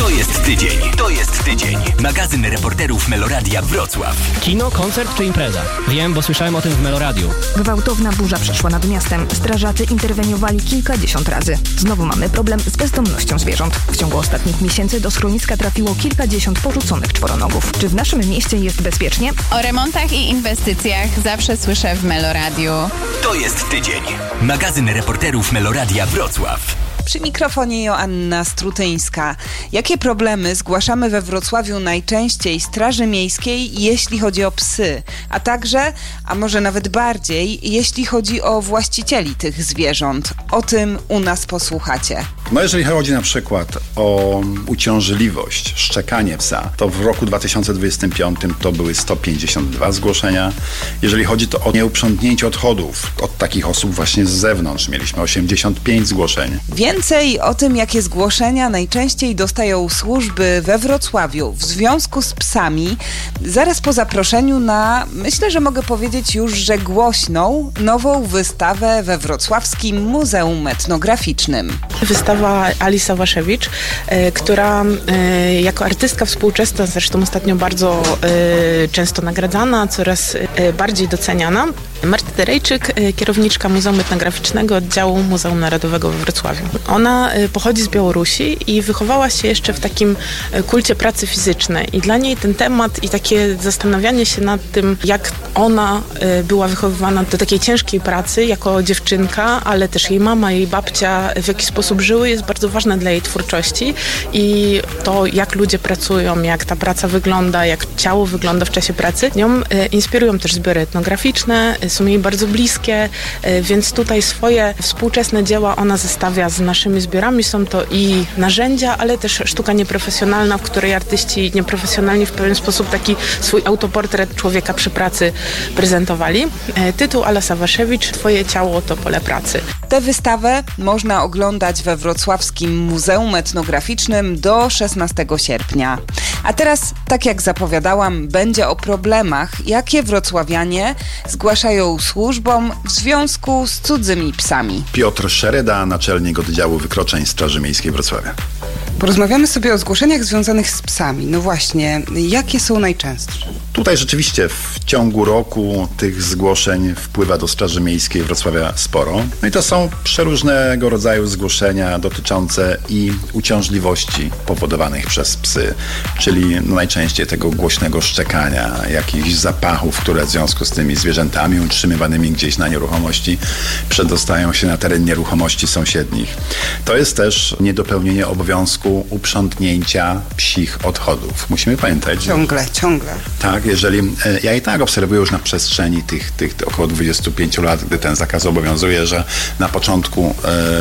tydzień. To jest tydzień. Magazyn reporterów Meloradia Wrocław. Kino, koncert czy impreza? Wiem, bo słyszałem o tym w Meloradiu. Gwałtowna burza przeszła nad miastem. Strażacy interweniowali kilkadziesiąt razy. Znowu mamy problem z bezdomnością zwierząt. W ciągu ostatnich miesięcy do schroniska trafiło kilkadziesiąt porzuconych czworonogów. Czy w naszym mieście jest bezpiecznie? O remontach i inwestycjach zawsze słyszę w Meloradiu. To jest tydzień. Magazyn reporterów Meloradia Wrocław. Przy mikrofonie Joanna Strutyńska. Jakie problemy zgłaszamy we Wrocławiu najczęściej Straży Miejskiej, jeśli chodzi o psy, a także, a może nawet bardziej, jeśli chodzi o właścicieli tych zwierząt? O tym u nas posłuchacie. No jeżeli chodzi na przykład o uciążliwość, szczekanie psa, to w roku 2025 to były 152 zgłoszenia. Jeżeli chodzi to o nieuprzątnięcie odchodów od takich osób właśnie z zewnątrz, mieliśmy 85 zgłoszeń. Więcej o tym, jakie zgłoszenia najczęściej dostają służby we Wrocławiu w związku z psami, zaraz po zaproszeniu na, myślę, że mogę powiedzieć już, że głośną, nową wystawę we Wrocławskim Muzeum Etnograficznym. Wystawa Ali Sawaszewicz, która jako artystka współczesna, zresztą ostatnio bardzo często nagradzana, coraz bardziej doceniana. Marta Derejczyk, kierowniczka Muzeum Etnograficznego Oddziału Muzeum Narodowego we Wrocławiu. Ona pochodzi z Białorusi i wychowała się jeszcze w takim kulcie pracy fizycznej i dla niej ten temat i takie zastanawianie się nad tym, jak ona była wychowywana do takiej ciężkiej pracy jako dziewczynka, ale też jej mama, jej babcia w jaki sposób żyły, jest bardzo ważne dla jej twórczości i to, jak ludzie pracują, jak ta praca wygląda, jak ciało wygląda w czasie pracy, nią inspirują też zbiory etnograficzne, są jej bardzo bliskie, więc tutaj swoje współczesne dzieła ona zestawia z naszymi zbiorami. Są to i narzędzia, ale też sztuka nieprofesjonalna, w której artyści nieprofesjonalni w pewien sposób taki swój autoportret człowieka przy pracy prezentowali. Tytuł Ala Sawaszewicz, Twoje ciało to pole pracy. Tę wystawę można oglądać we Wrocławskim Muzeum Etnograficznym do 16 sierpnia. A teraz, tak jak zapowiadałam, będzie o problemach, jakie wrocławianie zgłaszają służbom w związku z cudzymi psami. Piotr Szereda, naczelnik oddziału wykroczeń Straży Miejskiej Wrocławia. Porozmawiamy sobie o zgłoszeniach związanych z psami. No właśnie, jakie są najczęstsze? Tutaj rzeczywiście w ciągu roku tych zgłoszeń wpływa do Straży Miejskiej Wrocławia sporo. No i to są przeróżnego rodzaju zgłoszenia dotyczące i uciążliwości powodowanych przez psy, czyli najczęściej tego głośnego szczekania, jakichś zapachów, które w związku z tymi zwierzętami utrzymywanymi gdzieś na nieruchomości przedostają się na teren nieruchomości sąsiednich. To jest też niedopełnienie obowiązku uprzątnięcia psich odchodów. Musimy pamiętać. Ciągle. Tak, jeżeli ja i tak obserwuję już na przestrzeni tych około 25 lat, gdy ten zakaz obowiązuje, że na początku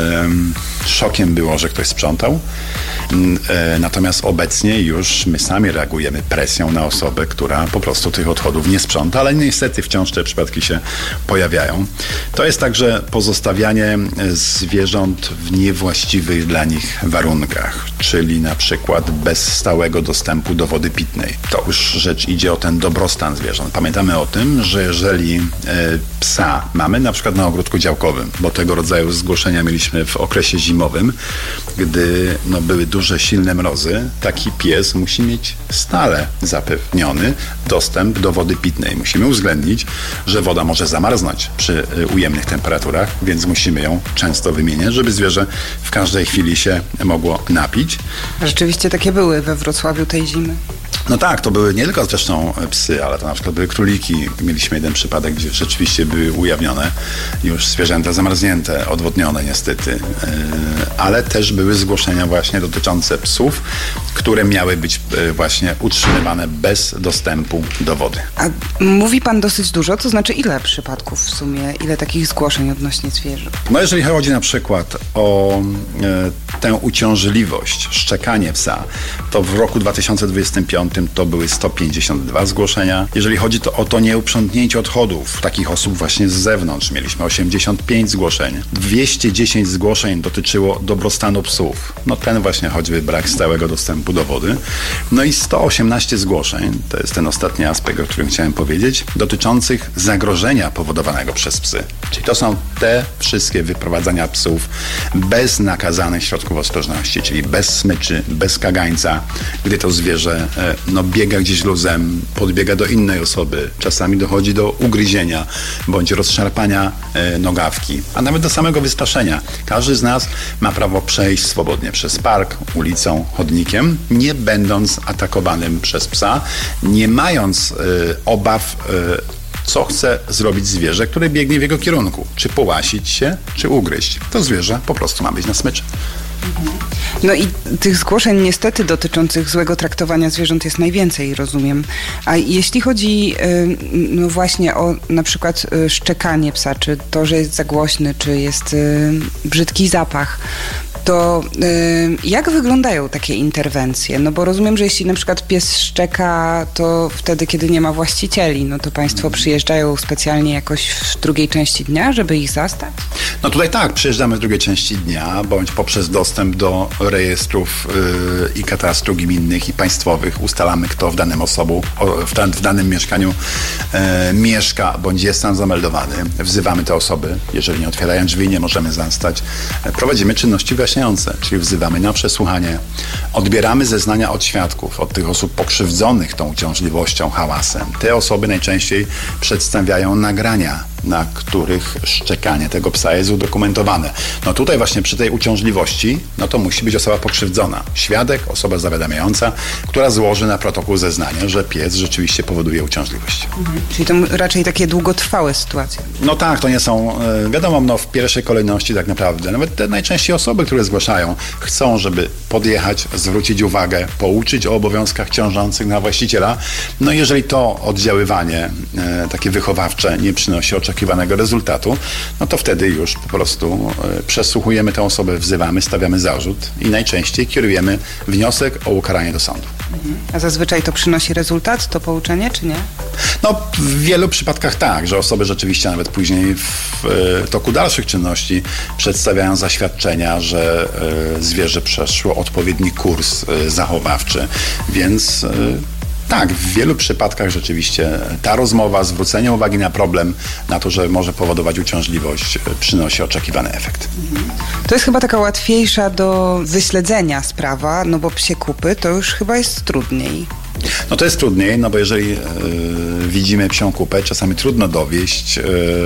szokiem było, że ktoś sprzątał. Natomiast obecnie już my sami reagujemy presją na osobę, która po prostu tych odchodów nie sprząta, ale niestety wciąż te przypadki się pojawiają. To jest także pozostawianie zwierząt w niewłaściwych dla nich warunkach, czyli na przykład bez stałego dostępu do wody pitnej. To już rzecz idzie o ten dobrostan zwierząt. Pamiętamy o tym, że jeżeli psa mamy na przykład na ogródku działkowym, bo tego rodzaju zgłoszenia mieliśmy w okresie zimowym, gdy były duże, silne mrozy, taki pies musi mieć stale zapewniony dostęp do wody pitnej. Musimy uwzględnić, że woda może zamarznąć przy ujemnych temperaturach, więc musimy ją często wymieniać, żeby zwierzę w każdej chwili się mogło napić. Rzeczywiście takie były we Wrocławiu tej zimy. No tak, to były nie tylko zresztą psy, ale to na przykład były króliki. Mieliśmy jeden przypadek, gdzie rzeczywiście były ujawnione już zwierzęta zamarznięte, odwodnione niestety. Ale też były zgłoszenia właśnie dotyczące psów, które miały być właśnie utrzymywane bez dostępu do wody. A mówi pan dosyć dużo, to znaczy ile przypadków w sumie, ile takich zgłoszeń odnośnie zwierząt? No jeżeli chodzi na przykład o tę uciążliwość, szczekanie psa, to w roku 2025 to były 152 zgłoszenia. Jeżeli chodzi o to nieuprzątnięcie odchodów, takich osób właśnie z zewnątrz, mieliśmy 85 zgłoszeń. 210 zgłoszeń dotyczyło dobrostanu psów. No ten właśnie choćby brak stałego dostępu do wody. No i 118 zgłoszeń, to jest ten ostatni aspekt, o którym chciałem powiedzieć, dotyczących zagrożenia powodowanego przez psy. Czyli to są te wszystkie wyprowadzania psów bez nakazanych środków ostrożności, czyli bez smyczy, bez kagańca, gdy to zwierzę biega gdzieś luzem, podbiega do innej osoby, czasami dochodzi do ugryzienia bądź rozszarpania nogawki, a nawet do samego wystraszenia. Każdy z nas ma prawo przejść swobodnie przez park, ulicą, chodnikiem, nie będąc atakowanym przez psa, nie mając obaw, co chce zrobić zwierzę, które biegnie w jego kierunku. Czy połasić się, czy ugryźć. To zwierzę po prostu ma być na smyczy. No i tych zgłoszeń niestety dotyczących złego traktowania zwierząt jest najwięcej, rozumiem. A jeśli chodzi no właśnie o na przykład szczekanie psa, czy to, że jest za głośny, czy jest brzydki zapach, to jak wyglądają takie interwencje? No bo rozumiem, że jeśli na przykład pies szczeka, to wtedy, kiedy nie ma właścicieli, no to państwo przyjeżdżają specjalnie jakoś w drugiej części dnia, żeby ich zastać? No tutaj tak, przyjeżdżamy w drugiej części dnia, bądź poprzez dostęp do rejestrów i katastru gminnych i państwowych ustalamy, kto w danym mieszkaniu mieszka, bądź jest tam zameldowany. Wzywamy te osoby, jeżeli nie otwierają drzwi, nie możemy zastać. Prowadzimy czynności wyjaśniające, czyli wzywamy na przesłuchanie, odbieramy zeznania od świadków, od tych osób pokrzywdzonych tą uciążliwością, hałasem. Te osoby najczęściej przedstawiają nagrania, na których szczekanie tego psa jest udokumentowane. No tutaj właśnie przy tej uciążliwości, no to musi być osoba pokrzywdzona. Świadek, osoba zawiadamiająca, która złoży na protokół zeznanie, że pies rzeczywiście powoduje uciążliwość. Czyli to raczej takie długotrwałe sytuacje. No tak, to nie są, wiadomo, w pierwszej kolejności tak naprawdę. Nawet te najczęściej osoby, które zgłaszają, chcą, żeby podjechać, zwrócić uwagę, pouczyć o obowiązkach ciążących na właściciela. No jeżeli to oddziaływanie takie wychowawcze nie przynosi oczekiwanego rezultatu, no to wtedy już po prostu przesłuchujemy tę osobę, wzywamy, stawiamy zarzut i najczęściej kierujemy wniosek o ukaranie do sądu. A zazwyczaj to przynosi rezultat, to pouczenie, czy nie? No w wielu przypadkach tak, że osoby rzeczywiście nawet później w toku dalszych czynności przedstawiają zaświadczenia, że zwierzę przeszło odpowiedni kurs zachowawczy, więc tak, w wielu przypadkach rzeczywiście ta rozmowa, zwrócenie uwagi na problem, na to, że może powodować uciążliwość, przynosi oczekiwany efekt. To jest chyba taka łatwiejsza do wyśledzenia sprawa, no bo psie kupy to już chyba jest trudniej. No to jest trudniej, no bo jeżeli widzimy psią kupę, czasami trudno dowieść,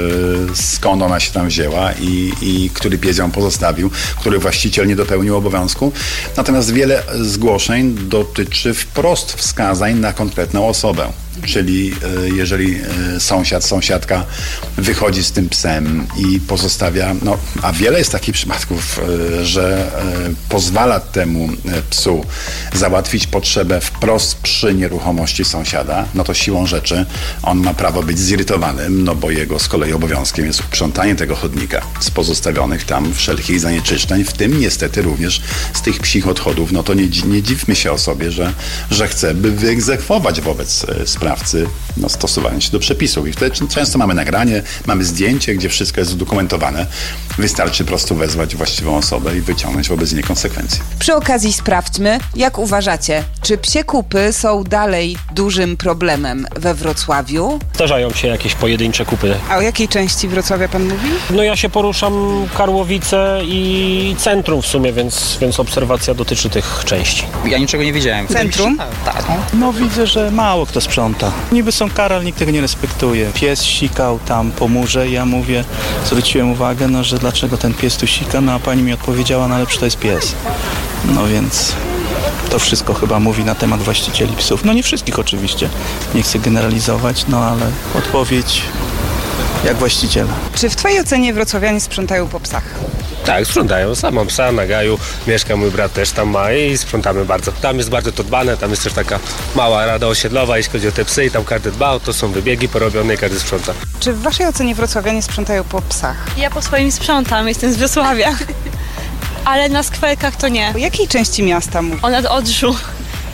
skąd ona się tam wzięła i który pies ją pozostawił, który właściciel nie dopełnił obowiązku. Natomiast wiele zgłoszeń dotyczy wprost wskazań na konkretną osobę. Czyli jeżeli sąsiadka wychodzi z tym psem i pozostawia, no a wiele jest takich przypadków, że pozwala temu psu załatwić potrzebę wprost przy nieruchomości sąsiada, no to siłą rzeczy on ma prawo być zirytowanym, no bo jego z kolei obowiązkiem jest uprzątanie tego chodnika z pozostawionych tam wszelkich zanieczyszczeń, w tym niestety również z tych psich odchodów. No to nie dziwmy się osobie, że chce, by wyegzekwować wobec sprawcy stosowanie się do przepisów. I wtedy często mamy nagranie, mamy zdjęcie, gdzie wszystko jest udokumentowane. Wystarczy po prostu wezwać właściwą osobę i wyciągnąć wobec niej konsekwencje. Przy okazji sprawdźmy, jak uważacie, czy psie kupy są dalej dużym problemem we Wrocławiu? Zdarzają się jakieś pojedyncze kupy. A o jakiej części Wrocławia pan mówi? No ja się poruszam Karłowice i centrum w sumie, więc obserwacja dotyczy tych części. Ja niczego nie widziałem. Centrum? Tak. No widzę, że mało kto sprząta. Niby są kary, ale nikt tego nie respektuje. Pies sikał tam po murze i ja mówię, zwróciłem uwagę, no, że dlaczego ten pies tu sika, no a pani mi odpowiedziała, no ale przecież to jest pies. No więc to wszystko chyba mówi na temat właścicieli psów. No nie wszystkich oczywiście, nie chcę generalizować, no ale odpowiedź jak właściciela. Czy w twojej ocenie wrocławianie sprzątają po psach? Tak, sprzątają. Sam mam psa na Gaju, mieszka mój brat też tam ma i sprzątamy bardzo. Tam jest bardzo to dbane, tam jest też taka mała rada osiedlowa, jeśli chodzi o te psy i tam każdy dba, to są wybiegi porobione i każdy sprząta. Czy w waszej ocenie wrocławianie sprzątają po psach? Ja po swoim sprzątam, jestem z Wrocławia, ale na skwerkach to nie. O jakiej części miasta mówisz? Nad Odrzu.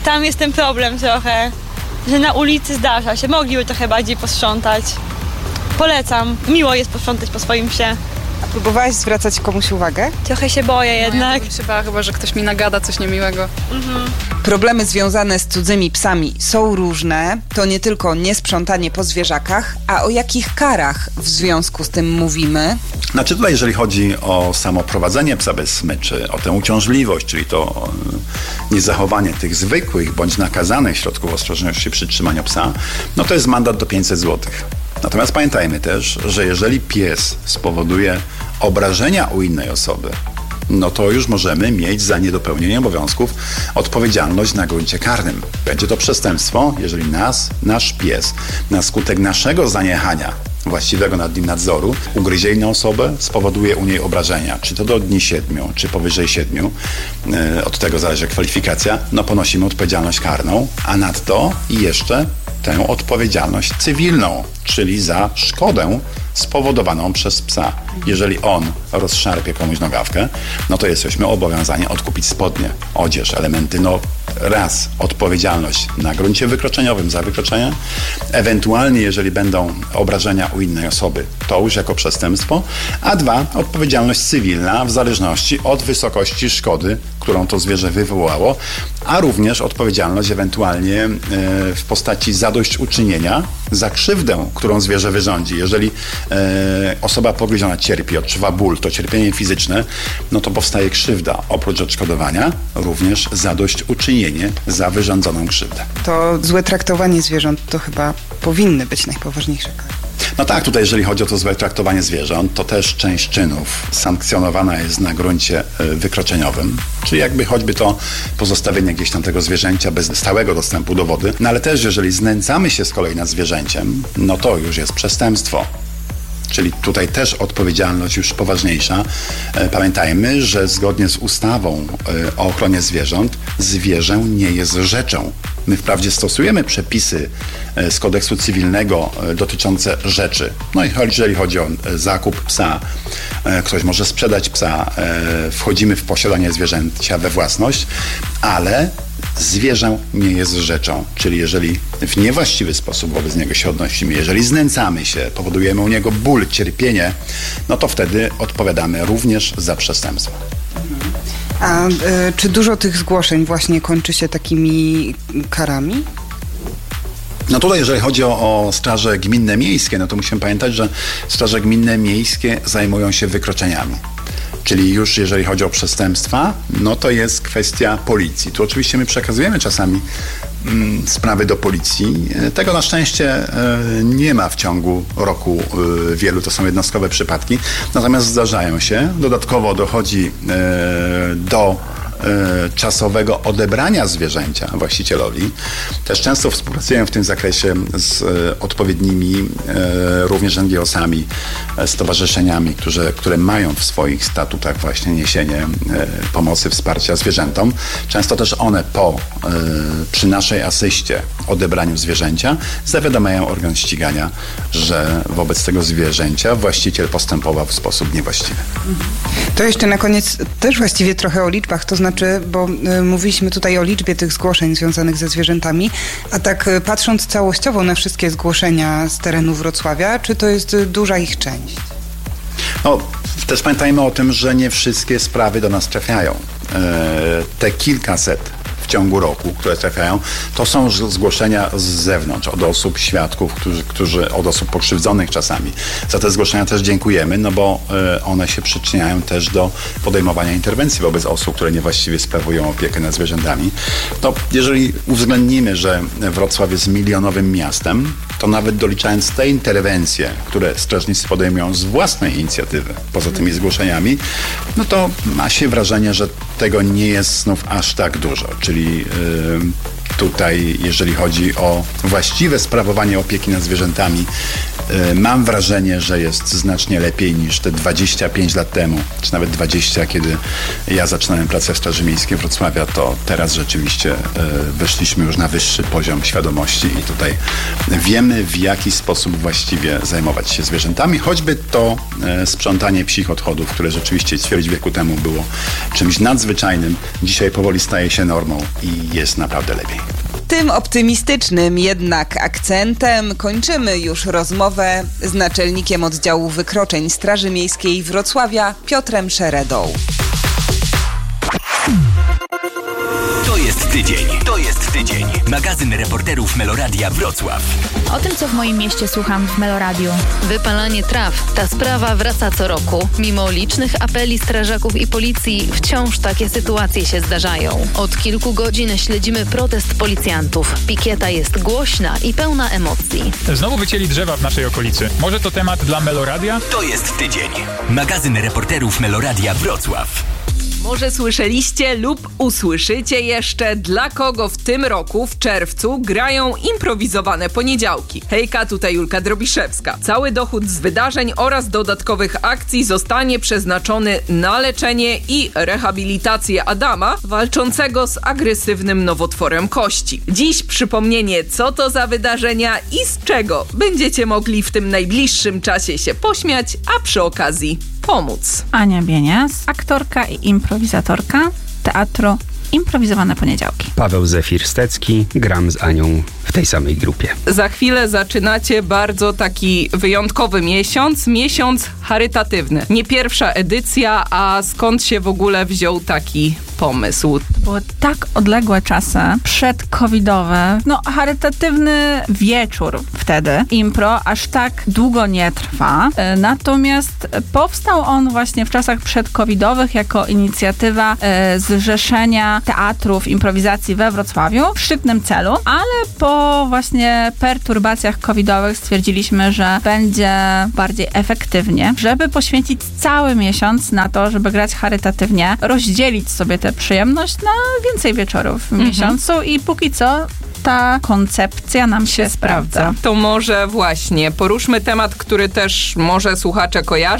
tam jest ten problem trochę, że na ulicy zdarza się, mogliby trochę bardziej posprzątać. Polecam, miło jest posprzątać po swoim psie. A próbowałaś zwracać komuś uwagę? Trochę się boję jednak. Ja bym się bała chyba, że ktoś mi nagada coś niemiłego. Problemy związane z cudzymi psami są różne. To nie tylko niesprzątanie po zwierzakach, a o jakich karach w związku z tym mówimy? Znaczy tutaj, jeżeli chodzi o samo prowadzenie psa bez smyczy, o tę uciążliwość, czyli to niezachowanie tych zwykłych bądź nakazanych środków ostrożności przy trzymaniu psa, no to jest mandat do 500 zł. Natomiast pamiętajmy też, że jeżeli pies spowoduje obrażenia u innej osoby, no to już możemy mieć za niedopełnienie obowiązków odpowiedzialność na gruncie karnym. Będzie to przestępstwo, jeżeli nasz pies na skutek naszego zaniechania, właściwego nad nim nadzoru, ugryzie inną osobę, spowoduje u niej obrażenia, czy to do dni 7, czy powyżej 7, od tego zależy kwalifikacja, no ponosimy odpowiedzialność karną, a nadto jeszcze tę odpowiedzialność cywilną, czyli za szkodę spowodowaną przez psa. Jeżeli on rozszarpie komuś nogawkę, no to jesteśmy obowiązani odkupić spodnie, odzież, elementy, raz odpowiedzialność na gruncie wykroczeniowym za wykroczenie, ewentualnie jeżeli będą obrażenia u innej osoby, to już jako przestępstwo, a 2, odpowiedzialność cywilna w zależności od wysokości szkody, którą to zwierzę wywołało, a również odpowiedzialność ewentualnie w postaci zadośćuczynienia za krzywdę, którą zwierzę wyrządzi. Jeżeli osoba pogryziona cierpi, odczuwa ból, to cierpienie fizyczne, no to powstaje krzywda. Oprócz odszkodowania również zadośćuczynienie za wyrządzoną krzywdę. To złe traktowanie zwierząt to chyba powinny być najpoważniejsze kary. No tak, tutaj jeżeli chodzi o to złe traktowanie zwierząt, to też część czynów sankcjonowana jest na gruncie wykroczeniowym, czyli jakby choćby to pozostawienie gdzieś tam tego zwierzęcia bez stałego dostępu do wody, no ale też jeżeli znęcamy się z kolei nad zwierzęciem, no to już jest przestępstwo. Czyli tutaj też odpowiedzialność już poważniejsza. Pamiętajmy, że zgodnie z ustawą o ochronie zwierząt zwierzę nie jest rzeczą. My wprawdzie stosujemy przepisy z kodeksu cywilnego dotyczące rzeczy. No i jeżeli chodzi o zakup psa, ktoś może sprzedać psa, wchodzimy w posiadanie zwierzęcia we własność, ale zwierzę nie jest rzeczą, czyli jeżeli w niewłaściwy sposób wobec niego się odnosimy, jeżeli znęcamy się, powodujemy u niego ból, cierpienie, no to wtedy odpowiadamy również za przestępstwo. A czy dużo tych zgłoszeń właśnie kończy się takimi karami? No tutaj, jeżeli chodzi o straże gminne miejskie, no to musimy pamiętać, że straże gminne miejskie zajmują się wykroczeniami. Czyli już jeżeli chodzi o przestępstwa, no to jest kwestia policji. Tu oczywiście my przekazujemy czasami sprawy do policji. Tego na szczęście nie ma w ciągu roku wielu, to są jednostkowe przypadki. Natomiast zdarzają się. Dodatkowo dochodzi do czasowego odebrania zwierzęcia właścicielowi. Też często współpracuję w tym zakresie z odpowiednimi również NGO-sami, stowarzyszeniami, które mają w swoich statutach właśnie niesienie pomocy, wsparcia zwierzętom. Często też one przy naszej asyście odebraniu zwierzęcia zawiadamiają organ ścigania, że wobec tego zwierzęcia właściciel postępował w sposób niewłaściwy. To jeszcze na koniec też właściwie trochę o liczbach, to znaczy, bo mówiliśmy tutaj o liczbie tych zgłoszeń związanych ze zwierzętami, a tak patrząc całościowo na wszystkie zgłoszenia z terenu Wrocławia, czy to jest duża ich część? No, też pamiętajmy o tym, że nie wszystkie sprawy do nas trafiają. Te kilkaset w ciągu roku, które trafiają, to są zgłoszenia z zewnątrz, od osób, świadków, od osób pokrzywdzonych czasami. Za te zgłoszenia też dziękujemy, no bo one się przyczyniają też do podejmowania interwencji wobec osób, które niewłaściwie sprawują opiekę nad zwierzętami. To jeżeli uwzględnimy, że Wrocław jest milionowym miastem, to nawet doliczając te interwencje, które strażnicy podejmują z własnej inicjatywy, poza tymi zgłoszeniami, no to ma się wrażenie, że tego nie jest znów aż tak dużo. Czyli tutaj, jeżeli chodzi o właściwe sprawowanie opieki nad zwierzętami, mam wrażenie, że jest znacznie lepiej niż te 25 lat temu, czy nawet 20, kiedy ja zaczynałem pracę w Straży Miejskiej Wrocławia, to teraz rzeczywiście weszliśmy już na wyższy poziom świadomości i tutaj wiemy, w jaki sposób właściwie zajmować się zwierzętami, choćby to sprzątanie psich odchodów, które rzeczywiście ćwierć wieku temu było czymś nadzwyczajnym, dzisiaj powoli staje się normą i jest naprawdę lepiej. Tym optymistycznym jednak akcentem kończymy już rozmowę z naczelnikiem oddziału wykroczeń Straży Miejskiej Wrocławia Piotrem Szeredą. To jest tydzień. Magazyn reporterów Meloradia Wrocław. O tym, co w moim mieście słucham w Meloradiu. Wypalanie traw. Ta sprawa wraca co roku. Mimo licznych apeli strażaków i policji, wciąż takie sytuacje się zdarzają. Od kilku godzin śledzimy protest policjantów. Pikieta jest głośna i pełna emocji. Znowu wycięli drzewa w naszej okolicy. Może to temat dla Meloradia? To jest tydzień. Magazyn reporterów Meloradia Wrocław. Może słyszeliście lub usłyszycie jeszcze, dla kogo w tym roku, w czerwcu, grają improwizowane poniedziałki. Hejka, tutaj Julka Drobiszewska. Cały dochód z wydarzeń oraz dodatkowych akcji zostanie przeznaczony na leczenie i rehabilitację Adama, walczącego z agresywnym nowotworem kości. Dziś przypomnienie, co to za wydarzenia i z czego będziecie mogli w tym najbliższym czasie się pośmiać, a przy okazji pomóc. Ania Bienias, aktorka i improwizatorka teatru Improwizowane Poniedziałki. Paweł Zefir-Stecki, gram z Anią w tej samej grupie. Za chwilę zaczynacie bardzo taki wyjątkowy miesiąc charytatywny. Nie pierwsza edycja, a skąd się w ogóle wziął taki pomysł? Były tak odległe czasy, przedcovidowe, charytatywny wieczór wtedy, impro, aż tak długo nie trwa. Natomiast powstał on właśnie w czasach przedcovidowych jako inicjatywa Zrzeszenia Teatrów Improwizacji we Wrocławiu w szczytnym celu, ale po właśnie perturbacjach covidowych stwierdziliśmy, że będzie bardziej efektywnie, żeby poświęcić cały miesiąc na to, żeby grać charytatywnie, rozdzielić sobie tę przyjemność na więcej wieczorów w miesiącu i póki co ta koncepcja nam się sprawdza. To może właśnie poruszmy temat, który też może słuchacze kojarzą.